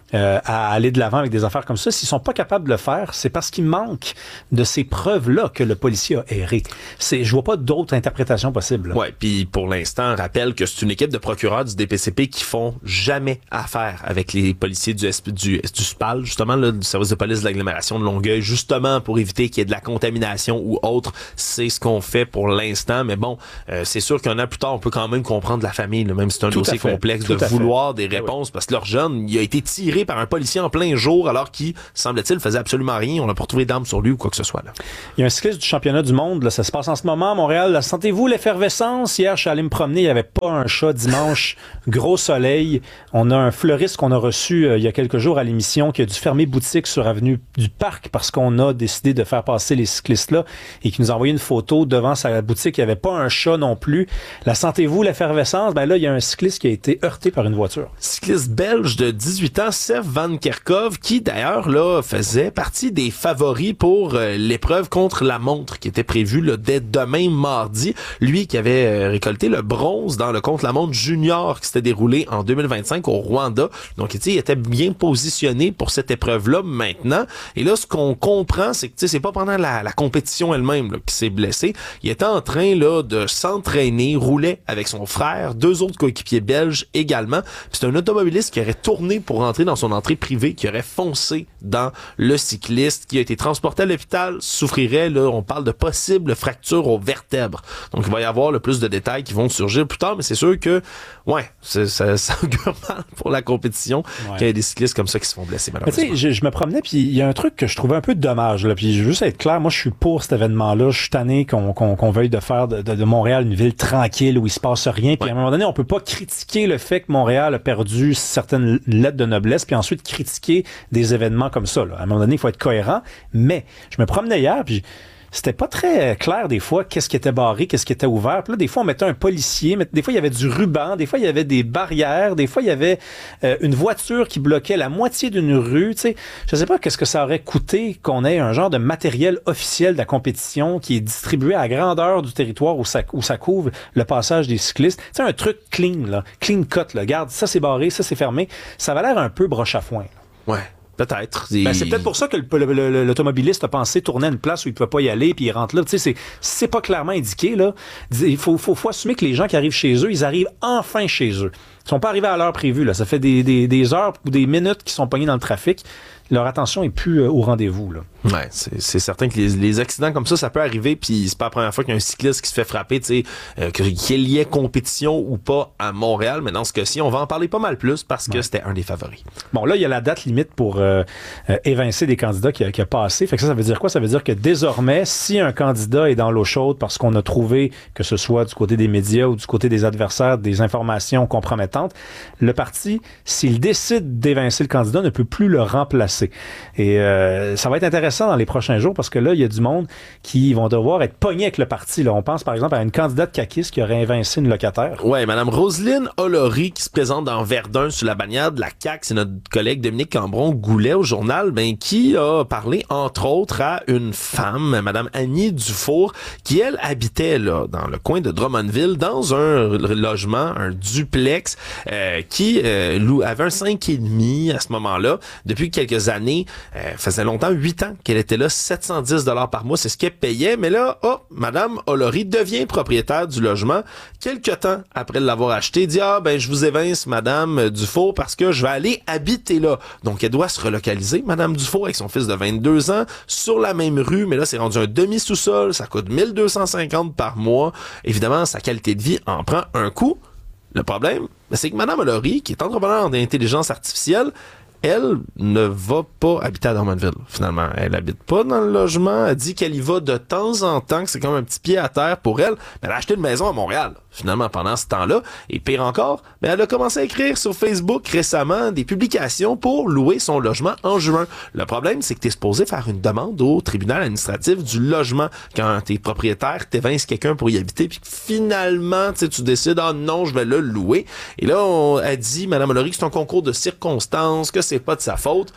euh, à aller de l'avant avec des affaires comme ça. S'ils sont pas capables de le faire, c'est parce qu'il manque de ces preuves-là que le policier a erré. C'est, je vois pas d'autres interprétations possibles. Ouais, puis pour l'instant, rappelle que c'est une équipe de procureurs du D P C P qui font jamais affaire avec les policiers du, S P, du, du S P A L, justement, là, du service de police de l'agglomération de Longueuil, justement pour éviter qu'il y ait de la contamination ou autre. C'est ce qu'on fait pour l'instant, mais bon, euh, c'est sûr qu'un an plus tard, on peut quand même comprendre la famille, là, même si c'est un Tout dossier complexe, Tout de vouloir des réponses, oui. Parce que leur jeune, il a été tiré par un policier en plein jour, alors qu'il, semble-t-il, faisait absolument rien. On n'a pas retrouvé d'armes sur lui ou quoi que ce soit. Là. Il y a un cycliste du championnat du monde, là, ça se passe en ce moment à Montréal. Là, sentez-vous l'effervescence? Hier, je suis allé me promener, il n'y avait pas un chat dimanche, gros soleil. On a un fleuriste qu'on a reçu euh, il y a quelques jours à l'émission qui a dû fermer boutique sur avenue du Parc parce qu'on a décidé de faire passer les cyclistes-là et qui nous a envoyé une photo devant sa boutique. Il n'y avait pas un chat non plus. La sentez-vous l'effervescence? Ben là, il y a un cycliste qui a été heurté par une voiture. Cycliste belge de dix-huit ans, Sef Van Kerkhove, qui d'ailleurs là faisait partie des favoris pour euh, l'épreuve contre la montre qui était prévue là, dès demain mardi. Lui qui avait euh, récolté le bronze dans le contre la montre junior qui s'était déroulé en deux mille vingt-cinq au Rwanda. Donc il était bien positionné pour cette épreuve-là maintenant. Et là, ce qu'on comprend, c'est que c'est pas pendant la, la compétition elle-même là, qu'il s'est blessé. Il était en train là de s'entraîner, roulait avec son frère, deux autres coéquipiers belges également. Puis c'est un automobiliste qui aurait tourné pour rentrer dans son entrée privée, qui aurait foncé dans le cycliste, qui a été transporté à l'hôpital, souffrirait, là, on parle de possibles fractures aux vertèbres. Donc il va y avoir le plus de détails qui vont surgir plus tard, mais c'est sûr que, ouais, c'est, ça, ça augure mal pour la compétition ouais. Qu'il y ait des cyclistes comme ça qui se font blesser malheureusement. Tu sais, je, je me promenais, puis il y a un truc que je trouvais un peu dommage, là, puis je veux juste être clair, moi je suis pour cet événement-là, je suis tanné qu'on, qu'on, qu'on veuille de faire de, de, de Montréal une ville tranquille où il se passe rien, puis ouais. À un moment donné, on peut pas critiquer le fait que Montréal a perdu certaines lettres de noblesse, puis ensuite critiquer des événements comme ça, là. À un moment donné, il faut être cohérent, mais je me promenais hier, puis c'était pas très clair des fois qu'est-ce qui était barré, qu'est-ce qui était ouvert. Puis là, des fois, on mettait un policier, mais des fois, il y avait du ruban, des fois, il y avait des barrières, des fois, il y avait euh, une voiture qui bloquait la moitié d'une rue. Tu sais, je sais pas qu'est-ce que ça aurait coûté qu'on ait un genre de matériel officiel de la compétition qui est distribué à grandeur du territoire où ça, où ça couvre le passage des cyclistes. Tu sais, un truc clean, là, clean cut, là. Regarde, ça c'est barré, ça c'est fermé. Ça va l'air un peu broche à foin. Là. Ouais. Peut-être. Ben, c'est peut-être pour ça que le, le, le, l'automobiliste a pensé tourner à une place où il ne pouvait pas y aller, puis il rentre là. Tu sais, c'est, c'est pas clairement indiqué, là. Il faut, faut, faut assumer que les gens qui arrivent chez eux, ils arrivent enfin chez eux. Ils sont pas arrivés à l'heure prévue, là. Ça fait des, des, des heures ou des minutes qu'ils sont pognés dans le trafic. Leur attention est plus euh, au rendez-vous, là. Ouais, c'est, c'est certain que les, les accidents comme ça, ça peut arriver, puis c'est pas la première fois qu'il y a un cycliste qui se fait frapper, tu sais, euh, qu'il y ait compétition ou pas à Montréal, mais dans ce cas-ci, on va en parler pas mal plus parce que ouais. C'était un des favoris. Bon, là, il y a la date limite pour euh, euh, évincer des candidats qui a, qui a passé. Fait que ça, ça veut dire quoi? Ça veut dire que désormais, si un candidat est dans l'eau chaude parce qu'on a trouvé, que ce soit du côté des médias ou du côté des adversaires, des informations compromettantes, le parti, s'il décide d'évincer le candidat, ne peut plus le remplacer. Et euh, ça va être intéressant dans les prochains jours parce que là, il y a du monde qui vont devoir être pognés avec le parti. Là. On pense par exemple à une candidate caquiste qui aurait évincé une locataire. Ouais, Madame Roselyne Olory qui se présente dans Verdun sous la bannière de la C A Q. C'est notre collègue Dominique Cambron-Goulet au journal, ben qui a parlé entre autres à une femme, Madame Annie Dufour, qui elle habitait là dans le coin de Drummondville dans un logement, un duplex euh, qui euh, avait un cinq et demi à ce moment-là depuis quelques années, euh, faisait longtemps, huit ans qu'elle était là, sept cent dix dollars par mois, c'est ce qu'elle payait, mais là, oh, Madame Olory devient propriétaire du logement. Quelque temps après l'avoir acheté, dit, ah, ben, je vous évince, Madame Dufour, parce que je vais aller habiter là. Donc, elle doit se relocaliser, Madame Dufour, avec son fils de vingt-deux ans, sur la même rue, mais là, c'est rendu un demi-sous-sol, ça coûte mille deux cent cinquante par mois. Évidemment, sa qualité de vie en prend un coup. Le problème, c'est que Madame Olory, qui est entrepreneur d'intelligence artificielle, elle ne va pas habiter à Drummondville, finalement. Elle habite pas dans le logement. Elle dit qu'elle y va de temps en temps, que c'est comme un petit pied à terre pour elle. Mais elle a acheté une maison à Montréal, finalement, pendant ce temps-là. Et pire encore, mais elle a commencé à écrire sur Facebook récemment des publications pour louer son logement en juin. Le problème, c'est que t'es supposé faire une demande au tribunal administratif du logement quand t'es propriétaire, t'évinces quelqu'un pour y habiter, puis finalement, tu décides, ah non, je vais le louer. Et là, on a dit, Madame Olory, que c'est un concours de circonstances, que c'est pas de sa faute.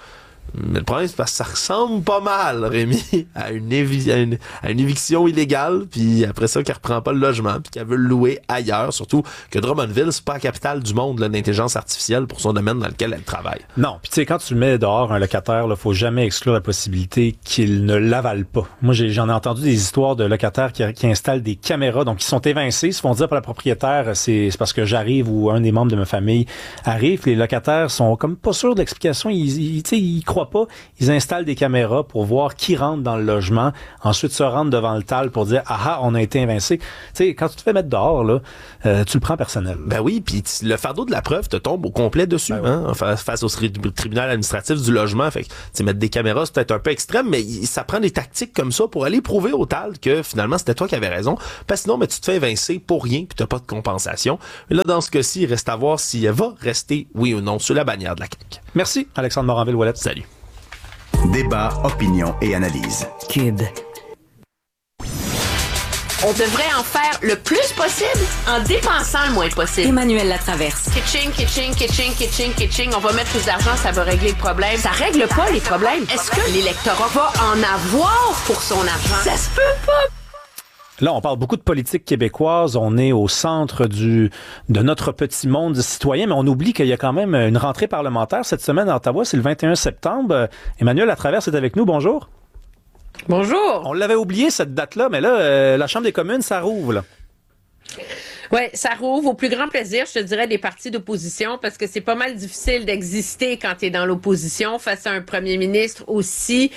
Mais le problème, c'est parce que ça ressemble pas mal, Rémi, à une, évi- à une, à une éviction illégale, puis après ça, qu'elle reprend pas le logement, puis qu'elle veut le louer ailleurs, surtout que Drummondville, c'est pas la capitale du monde, là, d'intelligence artificielle pour son domaine dans lequel elle travaille. Non, puis tu sais, quand tu mets dehors un locataire, il faut jamais exclure la possibilité qu'il ne l'avale pas. Moi, j'ai, j'en ai entendu des histoires de locataires qui, qui installent des caméras, donc ils sont évincés, ils se font dire par la propriétaire, c'est, c'est parce que j'arrive ou un des membres de ma famille arrive, les locataires sont comme pas sûrs de l'explication, ils, ils, tu sais, ils croient pas, ils installent des caméras pour voir qui rentre dans le logement, ensuite se rendent devant le T A L pour dire « Ah ah, on a été invincé ». Tu sais, quand tu te fais mettre dehors, là, euh, tu le prends personnel. Ben oui, puis le fardeau de la preuve te tombe au complet dessus, ben hein, oui. face au tribunal administratif du logement. Fait que mettre des caméras, c'est peut-être un peu extrême, mais ça prend des tactiques comme ça pour aller prouver au T A L que finalement, c'était toi qui avais raison. Parce que sinon, ben, tu te fais évincer pour rien puis t'as pas de compensation. Mais là, dans ce cas-ci, il reste à voir s'il va rester, oui ou non, sur la bannière de la C A Q. Merci, Alexandre Moranville-Ouellette. Salut. Débat, opinion et analyse. Cube. On devrait en faire le plus possible en dépensant le moins possible. Emmanuel Latraverse. Kitching, kitching, kitching, kitching, kitching. On va mettre plus d'argent, ça va régler le problème. Ça règle pas les problèmes. Est-ce que l'électorat va en avoir pour son argent? Ça se peut pas. Là, on parle beaucoup de politique québécoise. On est au centre du de notre petit monde citoyen, mais on oublie qu'il y a quand même une rentrée parlementaire cette semaine à Ottawa. C'est le vingt et un septembre. Emmanuel Latraverse est avec nous. Bonjour. Bonjour. On l'avait oublié, cette date-là, mais là, euh, la Chambre des communes, ça rouvre, là. Oui, ça rouvre au plus grand plaisir, je te dirais, des partis d'opposition, parce que c'est pas mal difficile d'exister quand tu es dans l'opposition face à un premier ministre aussi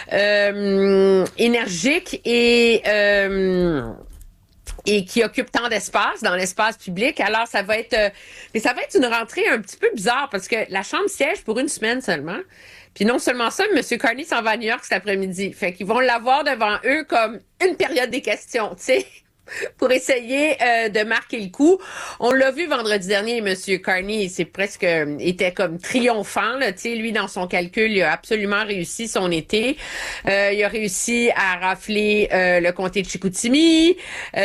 euh, énergique et... Euh, et qui occupe tant d'espace dans l'espace public. Alors, ça va être... Euh, mais ça va être une rentrée un petit peu bizarre, parce que la Chambre siège pour une semaine seulement. Puis non seulement ça, mais M. Carney s'en va à New York cet après-midi. Fait qu'ils vont l'avoir devant eux comme une période des questions, tu sais, pour essayer euh, de marquer le coup. On l'a vu vendredi dernier, M. Carney, c'est presque euh, était comme triomphant, là, tu sais, lui dans son calcul, il a absolument réussi son été. Euh, il a réussi à rafler euh, le comté de Chicoutimi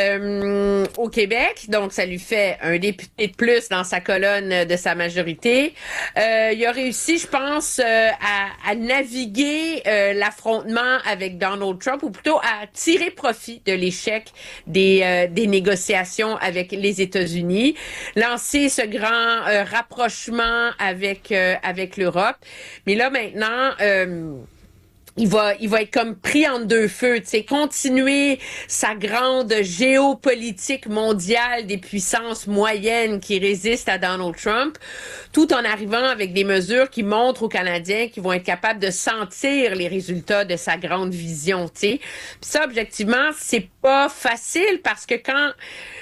euh, au Québec, donc ça lui fait un député de plus dans sa colonne de sa majorité. Euh, il a réussi, je pense, euh, à, à naviguer euh, l'affrontement avec Donald Trump, ou plutôt à tirer profit de l'échec des Des, euh, des négociations avec les États-Unis, lancer ce grand euh, rapprochement avec euh, avec l'Europe. Mais là maintenant, euh, il va il va être comme pris entre deux feux, tu sais, continuer sa grande géopolitique mondiale des puissances moyennes qui résistent à Donald Trump, tout en arrivant avec des mesures qui montrent aux Canadiens qu'ils vont être capables de sentir les résultats de sa grande vision, tu sais. Puis ça, objectivement, c'est pas facile, parce que quand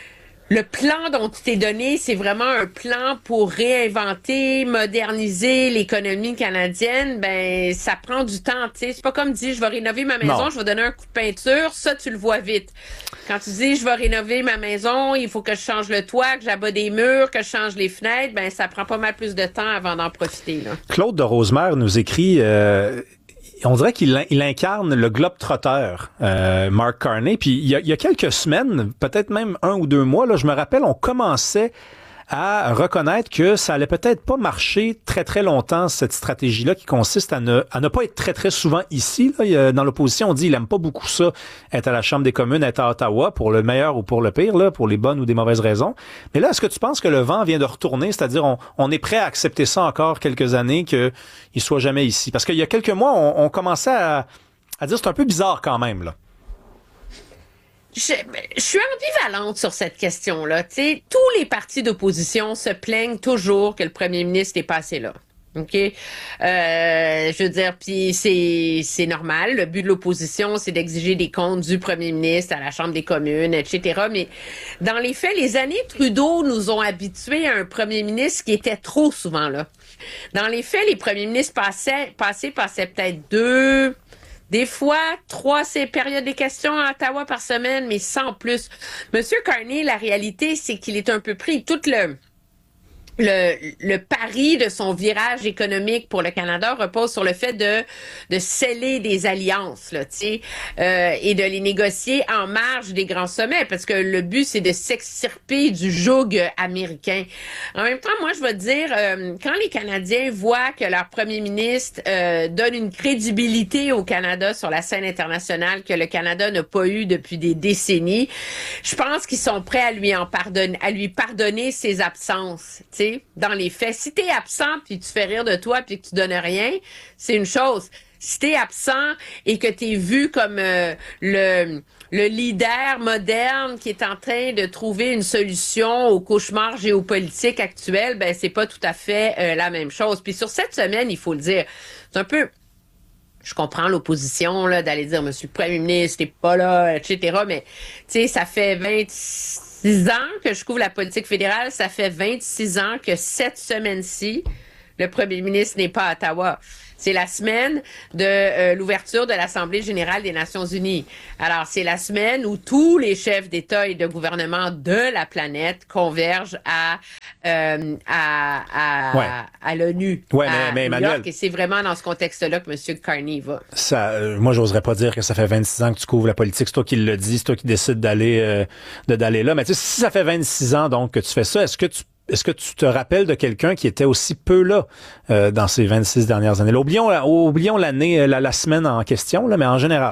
le plan dont tu t'es donné, c'est vraiment un plan pour réinventer, moderniser l'économie canadienne, ben ça prend du temps, tu sais. C'est pas comme dire je vais rénover ma maison, non. Je vais donner un coup de peinture, ça tu le vois vite. Quand tu dis je vais rénover ma maison, il faut que je change le toit, que j'abat des murs, que je change les fenêtres, ben ça prend pas mal plus de temps avant d'en profiter, là. Claude de Rosemère nous écrit euh... on dirait qu'il il incarne le globe-trotter, euh, Mark Carney. Puis il y, a, il y a quelques semaines, peut-être même un ou deux mois, là, je me rappelle, on commençait à reconnaître que ça allait peut-être pas marcher très très longtemps, cette stratégie-là qui consiste à ne à ne pas être très très souvent ici. Là. Dans l'opposition, on dit il aime pas beaucoup ça, être à la Chambre des communes, être à Ottawa, pour le meilleur ou pour le pire, là, pour les bonnes ou des mauvaises raisons. Mais là, est-ce que tu penses que le vent vient de retourner, c'est-à-dire on, on est prêt à accepter ça encore quelques années, qu'il soit jamais ici? Parce qu'il y a quelques mois, on, on commençait à, à dire c'est un peu bizarre quand même, là. Je, je suis ambivalente sur cette question-là. Tu sais, tous les partis d'opposition se plaignent toujours que le premier ministre est passé là. OK? Euh, je veux dire, puis c'est, c'est normal. Le but de l'opposition, c'est d'exiger des comptes du premier ministre à la Chambre des communes, et cetera. Mais dans les faits, les années Trudeau nous ont habitués à un premier ministre qui était trop souvent là. Dans les faits, les premiers ministres passaient, passés passaient peut-être deux... Des fois, trois, c'est période des questions à Ottawa par semaine, mais sans plus. Monsieur Carney, la réalité, c'est qu'il est un peu pris. Tout le, Le, le pari de son virage économique pour le Canada repose sur le fait de de sceller des alliances, là, tu sais, euh, et de les négocier en marge des grands sommets, parce que le but c'est de s'extirper du joug américain. En même temps, moi je vais te dire, euh, quand les Canadiens voient que leur premier ministre euh, donne une crédibilité au Canada sur la scène internationale que le Canada n'a pas eu depuis des décennies, je pense qu'ils sont prêts à lui en pardonner, à lui pardonner ses absences, tu sais. Dans les faits, si t'es absent puis tu fais rire de toi puis que tu donnes rien, c'est une chose. Si t'es absent et que t'es vu comme euh, le le leader moderne qui est en train de trouver une solution au cauchemar géopolitique actuel, ben c'est pas tout à fait euh, la même chose. Puis sur cette semaine, il faut le dire, c'est un peu... Je comprends l'opposition là d'aller dire Monsieur le Premier ministre, t'es pas là, et cetera. Mais tu sais, ça fait vingt-six ans que je couvre la politique fédérale, ça fait vingt-six ans que cette semaine-ci, le premier ministre n'est pas à Ottawa. C'est la semaine de euh, l'ouverture de l'Assemblée générale des Nations unies. Alors, c'est la semaine où tous les chefs d'État et de gouvernement de la planète convergent à euh, à, à, ouais. à, à l'ONU, ouais, à mais, mais New Emmanuel, York. Et c'est vraiment dans ce contexte-là que M. Carney va. Ça, euh, moi, j'oserais pas dire que ça fait vingt-six ans que tu couvres la politique. C'est toi qui le dis, c'est toi qui décides d'aller euh, de d'aller là. Mais tu sais, si ça fait vingt-six ans donc que tu fais ça, est-ce que tu Est-ce que tu te rappelles de quelqu'un qui était aussi peu là euh, dans ces vingt-six dernières années? Là, oublions, oublions l'année, la, la semaine en question, là, mais en général.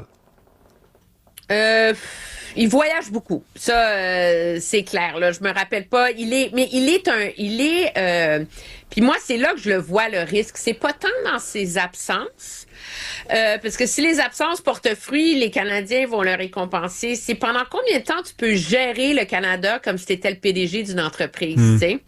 Euh, il voyage beaucoup. Ça, euh, c'est clair. Là, je me rappelle pas. Il est, mais il est un, il est. Euh, puis moi, c'est là que je le vois le risque. C'est pas tant dans ses absences. Euh, parce que si les absences portent fruit, les Canadiens vont le récompenser. C'est pendant combien de temps tu peux gérer le Canada comme si tu étais le P D G d'une entreprise, mmh. tu sais?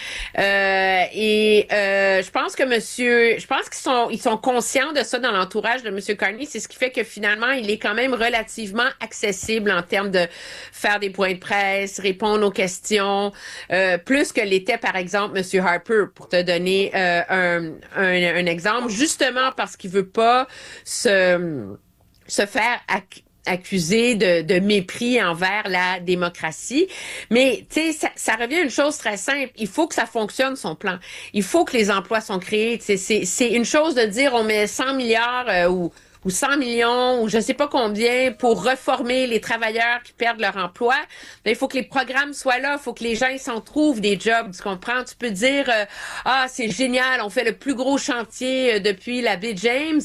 Euh, et euh, je pense que monsieur, je pense qu'ils sont, ils sont conscients de ça dans l'entourage de monsieur Carney. C'est ce qui fait que finalement, il est quand même relativement accessible en termes de faire des points de presse, répondre aux questions, euh, plus que l'était par exemple monsieur Harper, pour te donner euh, un, un, un exemple, justement parce qu'il veut pas se, se faire ac- accusé de, de mépris envers la démocratie. Mais, tu sais, ça, ça revient à une chose très simple. Il faut que ça fonctionne, son plan. Il faut que les emplois sont créés. C'est, c'est une chose de dire on met cent milliards euh, ou ou cent millions, ou je sais pas combien, pour reformer les travailleurs qui perdent leur emploi. Mais il faut que les programmes soient là, il faut que les gens ils s'en trouvent des jobs, tu comprends? Tu peux dire euh, ah, c'est génial, on fait le plus gros chantier euh, depuis la baie James.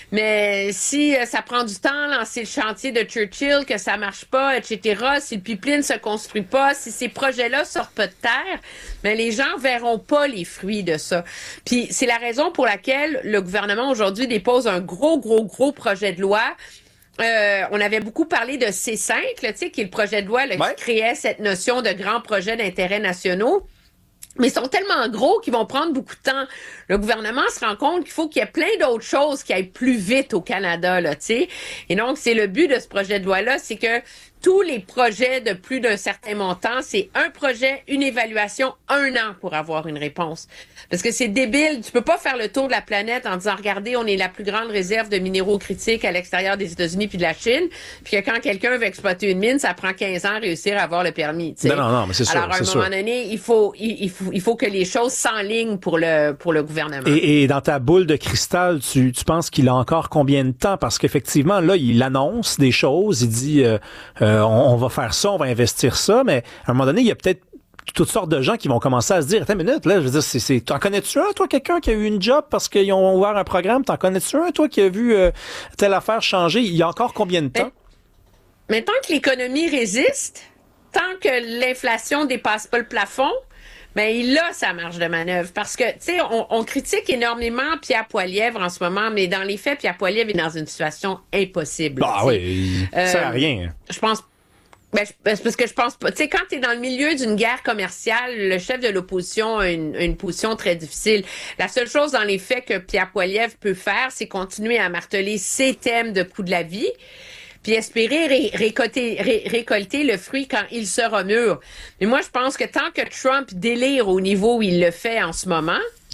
Mais si euh, ça prend du temps, lancer le chantier de Churchill, que ça marche pas, et cetera, si le pipeline se construit pas, si ces projets-là sortent pas de terre, mais les gens verront pas les fruits de ça. Puis c'est la raison pour laquelle le gouvernement aujourd'hui dépose un gros, gros, gros projet de loi. Euh, on avait beaucoup parlé de C cinq, là, tu sais, qui est le projet de loi là, ouais. qui créait cette notion de grands projets d'intérêt nationaux. Mais ils sont tellement gros qu'ils vont prendre beaucoup de temps. Le gouvernement se rend compte qu'il faut qu'il y ait plein d'autres choses qui aillent plus vite au Canada, là, tu sais. Et donc, c'est le but de ce projet de loi-là, c'est que tous les projets de plus d'un certain montant, c'est un projet, une évaluation, un an pour avoir une réponse. Parce que c'est débile, tu peux pas faire le tour de la planète en disant, regardez, on est la plus grande réserve de minéraux critiques à l'extérieur des États-Unis puis de la Chine, puis que quand quelqu'un veut exploiter une mine, ça prend quinze ans à réussir à avoir le permis, tu sais. Non, non, non, mais c'est sûr. Alors, à un moment donné, il faut, il, il faut, il faut que les choses s'enlignent pour le, pour le gouvernement. Et, et dans ta boule de cristal, tu, tu penses qu'il a encore combien de temps? Parce qu'effectivement, là, il annonce des choses, il dit, euh, euh, on, on va faire ça, on va investir ça, mais à un moment donné, il y a peut-être toutes sortes de gens qui vont commencer à se dire, attends une minute, là, je veux dire, c'est, c'est, t'en connais-tu un, toi, quelqu'un qui a eu une job parce qu'ils ont ouvert un programme? T'en connais-tu un, toi, qui a vu euh, telle affaire changer? Il y a encore combien de temps? Mais, mais tant que l'économie résiste, tant que l'inflation dépasse pas le plafond, ben il a sa marge de manœuvre. Parce que, tu sais, on, on critique énormément Pierre Poilievre en ce moment, mais dans les faits, Pierre Poilievre est dans une situation impossible. Ah oui, ça sert à rien. Je pense Ben, c'est parce que je pense pas. Tu sais, quand tu es dans le milieu d'une guerre commerciale, le chef de l'opposition a une, une position très difficile. La seule chose dans les faits que Pierre Poilievre peut faire, c'est continuer à marteler ses thèmes de coût de la vie, puis espérer ré- récolter, ré- récolter le fruit quand il sera mûr. Mais moi, je pense que tant que Trump délire au niveau où il le fait en ce moment,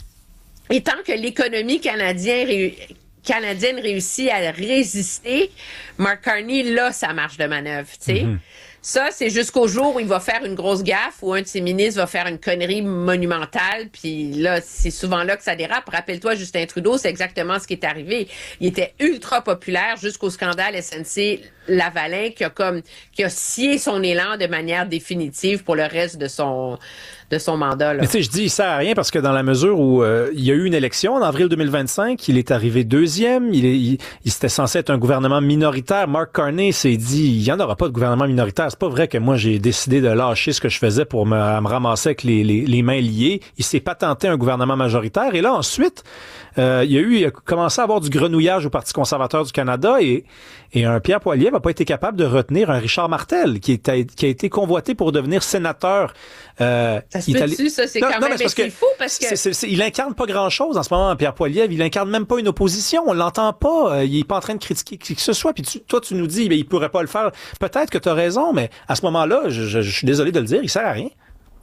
et tant que l'économie canadienne ré- canadienne réussit à résister, Mark Carney, là, ça marche de manœuvre, tu sais. Mm-hmm. Ça, c'est jusqu'au jour où il va faire une grosse gaffe, où un de ses ministres va faire une connerie monumentale, puis là, c'est souvent là que ça dérape. Rappelle-toi, Justin Trudeau, c'est exactement ce qui est arrivé. Il était ultra populaire jusqu'au scandale S N C-Lavalin qui a comme qui a scié son élan de manière définitive pour le reste de son de son mandat. Là. Mais tu sais, je dis, il sert à rien parce que dans la mesure où euh, il y a eu une élection en avril deux mille vingt-cinq, il est arrivé deuxième, il, est, il, il était censé être un gouvernement minoritaire. Mark Carney s'est dit, il y en aura pas de gouvernement minoritaire. C'est pas vrai que moi j'ai décidé de lâcher ce que je faisais pour me, me ramasser avec les, les, les mains liées. Il s'est patenté un gouvernement majoritaire et là ensuite, euh, il y a eu, il a commencé à avoir du grenouillage au Parti conservateur du Canada et et un Pierre Poilievre n'a pas été capable de retenir un Richard Martel qui, est, qui a été convoité pour devenir sénateur. Euh, ça se peut-tu, allé... ça, c'est non, quand non, même mais c'est fou parce que... C'est, c'est, c'est, il incarne pas grand-chose en ce moment, Pierre Poilievre. Il incarne même pas une opposition. On l'entend pas. Il est pas en train de critiquer qui que ce soit. Puis tu, toi, tu nous dis, mais il pourrait pas le faire. Peut-être que tu as raison, mais à ce moment-là, je, je, je suis désolé de le dire, il sert à rien.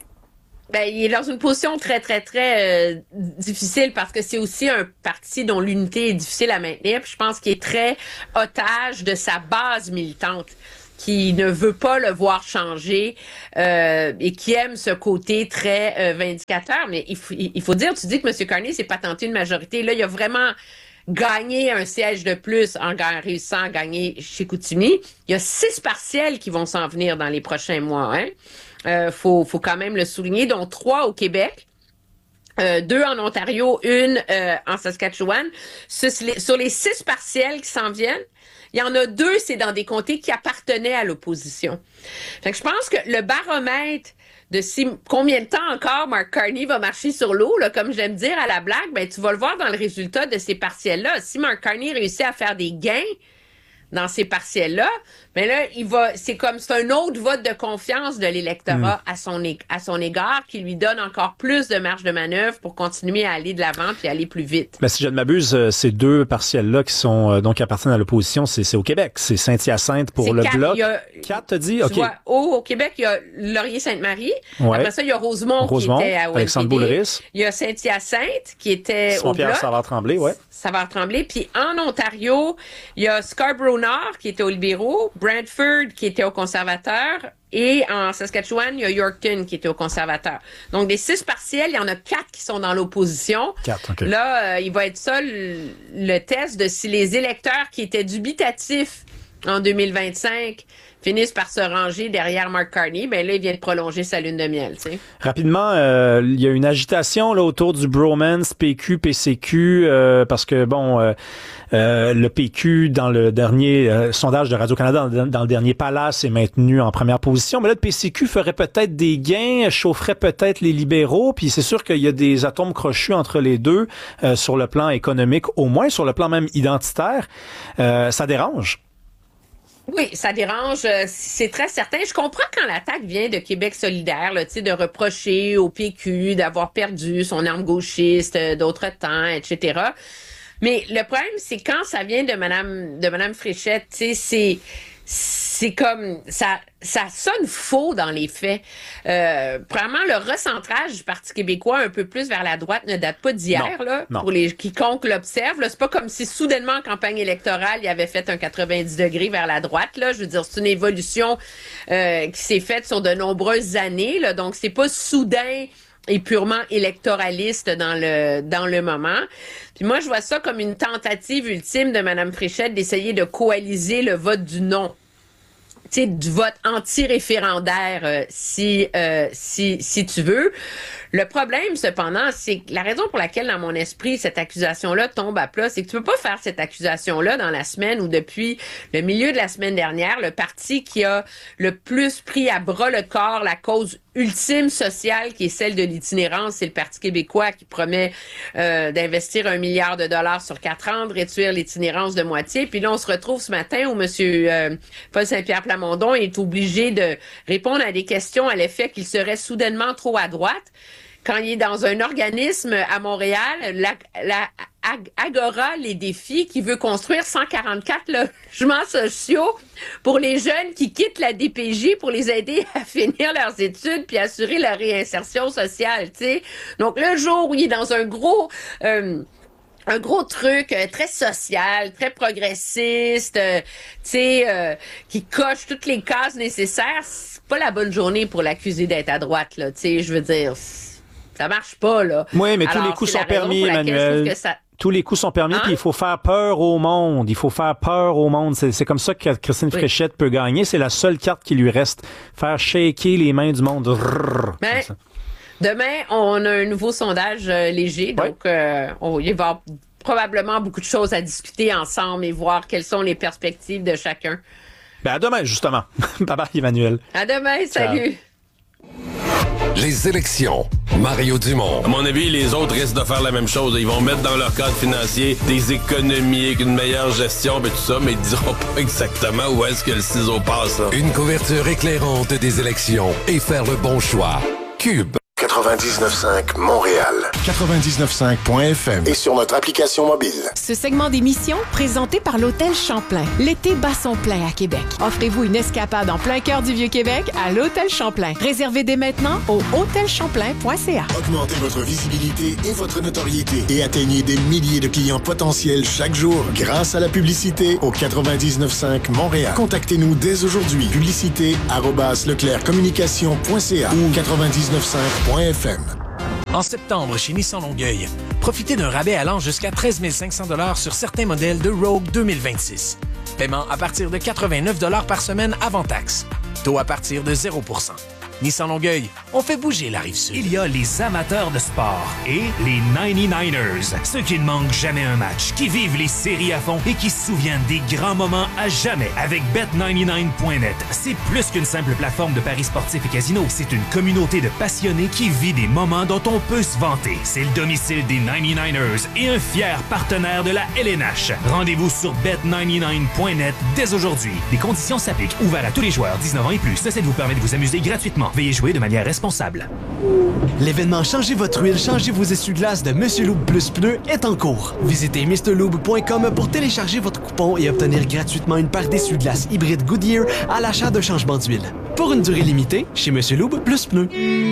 Ben, il est dans une position très, très, très euh, difficile parce que c'est aussi un parti dont l'unité est difficile à maintenir. Puis je pense qu'il est très otage de sa base militante, qui ne veut pas le voir changer euh, et qui aime ce côté très euh, vindicateur. Mais il faut, il faut dire, tu dis que M. Carney s'est patenté une majorité. Là, il a vraiment gagné un siège de plus en réussissant à gagner chez Chicoutimi. Il y a six partiels qui vont s'en venir dans les prochains mois, hein. Euh, faut, faut quand même le souligner, dont trois au Québec, euh, deux en Ontario, une euh, en Saskatchewan. Sur les, sur les six partiels qui s'en viennent, il y en a deux, c'est dans des comtés qui appartenaient à l'opposition. Fait que je pense que le baromètre de si, combien de temps encore Mark Carney va marcher sur l'eau, là, comme j'aime dire à la blague, ben tu vas le voir dans le résultat de ces partiels-là. Si Mark Carney réussit à faire des gains dans ces partiels-là, mais là, il va, c'est comme, c'est un autre vote de confiance de l'électorat mmh. à son, à son égard qui lui donne encore plus de marge de manœuvre pour continuer à aller de l'avant puis aller plus vite. Mais si je ne m'abuse, ces deux partiels-là qui sont, donc, qui appartiennent à l'opposition, c'est, c'est au Québec. C'est Saint-Hyacinthe pour c'est le quatre, Bloc. A, quatre, t'as dit? OK. Vois, au, au Québec, il y a Laurier-Sainte-Marie. Ouais. Après ça, il y a Rosemont, Rosemont qui était à O L P D. Alexandre Boulris. Il y a Saint-Hyacinthe qui était Simon au Pierre Bloc. Savard-Tremblay, ouais. Savard-Tremblay. Puis en Ontario, il y a Scarborough-Nord qui était aux libéraux, Brantford qui était aux conservateurs et en Saskatchewan, il y a Yorkton qui était aux conservateurs. Donc, des six partiels, il y en a quatre qui sont dans l'opposition. Quatre, OK. Là, euh, il va être ça le, le test de si les électeurs qui étaient dubitatifs en deux mille vingt-cinq finissent par se ranger derrière Mark Carney, ben là, il vient de prolonger sa lune de miel, tu sais. Rapidement, euh, il y a une agitation là autour du bromance P Q P C Q euh, parce que bon, euh, euh, le P Q dans le dernier euh, sondage de Radio-Canada, dans, dans le dernier Palace, est maintenu en première position, mais là, le P C Q ferait peut-être des gains, chaufferait peut-être les libéraux, puis c'est sûr qu'il y a des atomes crochus entre les deux euh, sur le plan économique, au moins sur le plan même identitaire. Euh, ça dérange. Oui, ça dérange, c'est très certain. Je comprends quand l'attaque vient de Québec solidaire, là, tu sais, de reprocher au P Q d'avoir perdu son arme gauchiste d'autres temps, et cetera. Mais le problème, c'est quand ça vient de Madame de Madame Fréchette, tu sais, c'est c'est comme ça ça sonne faux dans les faits. Euh, premièrement, le recentrage du Parti québécois un peu plus vers la droite ne date pas d'hier, non, là, non. Pour les quiconque l'observe. Là, c'est pas comme si soudainement en campagne électorale, il avait fait un quatre-vingt-dix degrés vers la droite. Là, je veux dire, c'est une évolution euh, qui s'est faite sur de nombreuses années. Là, donc, c'est pas soudain et purement électoraliste dans le dans le moment. Puis moi, je vois ça comme une tentative ultime de Mme Fréchette d'essayer de coaliser le vote du non. Tu sais, du vote anti-référendaire, euh, si, euh, si, si tu veux. Le problème, cependant, c'est que la raison pour laquelle, dans mon esprit, cette accusation-là tombe à plat, c'est que tu peux pas faire cette accusation-là dans la semaine ou depuis le milieu de la semaine dernière, le parti qui a le plus pris à bras le corps la cause ultime sociale qui est celle de l'itinérance, c'est le Parti québécois qui promet euh, d'investir un milliard de dollars sur quatre ans, de réduire l'itinérance de moitié. Puis là, on se retrouve ce matin où M. Euh, Paul Saint-Pierre Plamondon est obligé de répondre à des questions à l'effet qu'il serait soudainement trop à droite. Quand il est dans un organisme à Montréal, la, la Agora Les Défis, qui veut construire cent quarante-quatre logements sociaux pour les jeunes qui quittent la D P J pour les aider à finir leurs études puis assurer leur réinsertion sociale, tu sais. Donc, le jour où il est dans un gros... Euh, un gros truc euh, très social, très progressiste, euh, tu sais, euh, qui coche toutes les cases nécessaires. C'est pas la bonne journée pour l'accuser d'être à droite, là. Tu sais, je veux dire, ça marche pas, là. Oui, mais Alors, tous les coups c'est sont la raison permis, pour laquelle je trouve Emmanuel. que ça... Tous les coups sont permis, Hein? puis il faut faire peur au monde. Il faut faire peur au monde. C'est, c'est comme ça que Christine Oui. Fréchette peut gagner. C'est la seule carte qui lui reste. Faire shaker les mains du monde. Rrrr, Mais comme ça. demain, on a un nouveau sondage euh, léger, donc euh, on, il va y avoir probablement beaucoup de choses à discuter ensemble et voir quelles sont les perspectives de chacun. Ben à demain, justement. Bye bye, Emmanuel. À demain, salut! Les élections. Mario Dumont. À mon avis, les autres risquent de faire la même chose. Ils vont mettre dans leur cadre financier des économies, avec une meilleure gestion, et tout ça, mais ils diront pas exactement où est-ce que le ciseau passe. Là. Une couverture éclairante des élections et faire le bon choix. Cube. quatre-vingt-dix-neuf cinq Montréal. quatre-vingt-dix-neuf cinq point F M et sur notre application mobile. Ce segment d'émission, présenté par l'Hôtel Champlain. L'été bat son plein à Québec. Offrez-vous une escapade en plein cœur du Vieux-Québec à l'Hôtel Champlain. Réservez dès maintenant au hôtel champlain point c a. Augmentez votre visibilité et votre notoriété et atteignez des milliers de clients potentiels chaque jour grâce à la publicité au quatre-vingt-dix-neuf cinq Montréal. Contactez-nous dès aujourd'hui. Publicité arobase leclerc communication point c a ou quatre-vingt-dix-neuf cinq point F M. En septembre, chez Nissan Longueuil, profitez d'un rabais allant jusqu'à treize mille cinq cents dollars sur certains modèles de Rogue deux mille vingt-six. Paiement à partir de quatre-vingt-neuf dollars par semaine avant taxe. Taux à partir de zéro pour cent. Nissan Longueuil, on fait bouger la Rive-Sud. Il y a les amateurs de sport et les ninety-niners, ceux qui ne manquent jamais un match, qui vivent les séries à fond et qui se souviennent des grands moments à jamais. Avec bet ninety-nine point net, c'est plus qu'une simple plateforme de paris sportifs et casino. C'est une communauté de passionnés qui vit des moments dont on peut se vanter. C'est le domicile des ninety-niners et un fier partenaire de la L N H. Rendez-vous sur bet ninety-nine point net dès aujourd'hui. Les conditions s'appliquent. Ouvert à tous les joueurs dix-neuf ans et plus. Ceci vous permet de vous amuser gratuitement. Veuillez jouer de manière responsable. L'événement Changez votre huile, changez vos essuie-glaces de Monsieur Lube Plus Pneus est en cours. Visitez mister lube point com pour télécharger votre coupon et obtenir gratuitement une paire d'essuie-glaces hybride Goodyear à l'achat d'un changement d'huile. Pour une durée limitée, chez Monsieur Lube Plus Pneus.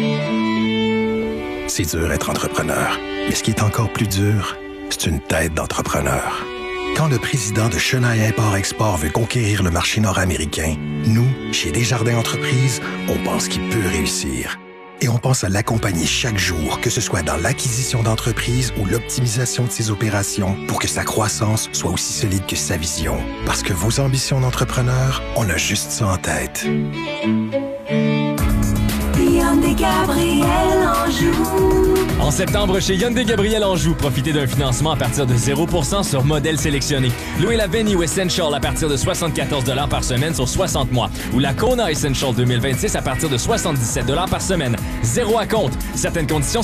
C'est dur être entrepreneur, mais ce qui est encore plus dur, c'est une tête d'entrepreneur. Quand le président de Chenaille Import-Export veut conquérir le marché nord-américain, nous, chez Desjardins Entreprises, on pense qu'il peut réussir. Et on pense à l'accompagner chaque jour, que ce soit dans l'acquisition d'entreprises ou l'optimisation de ses opérations, pour que sa croissance soit aussi solide que sa vision. Parce que vos ambitions d'entrepreneur, on a juste ça en tête. Hyundai Gabriel Anjou. En septembre, chez Hyundai Gabriel Anjou, profitez d'un financement à partir de zéro pour cent sur modèle sélectionné. Louez la Venue Essential à partir de soixante-quatorze dollars par semaine sur soixante mois. Ou la Kona Essential deux mille vingt-six à partir de soixante-dix-sept dollars par semaine. Zéro à compte. Certaines conditions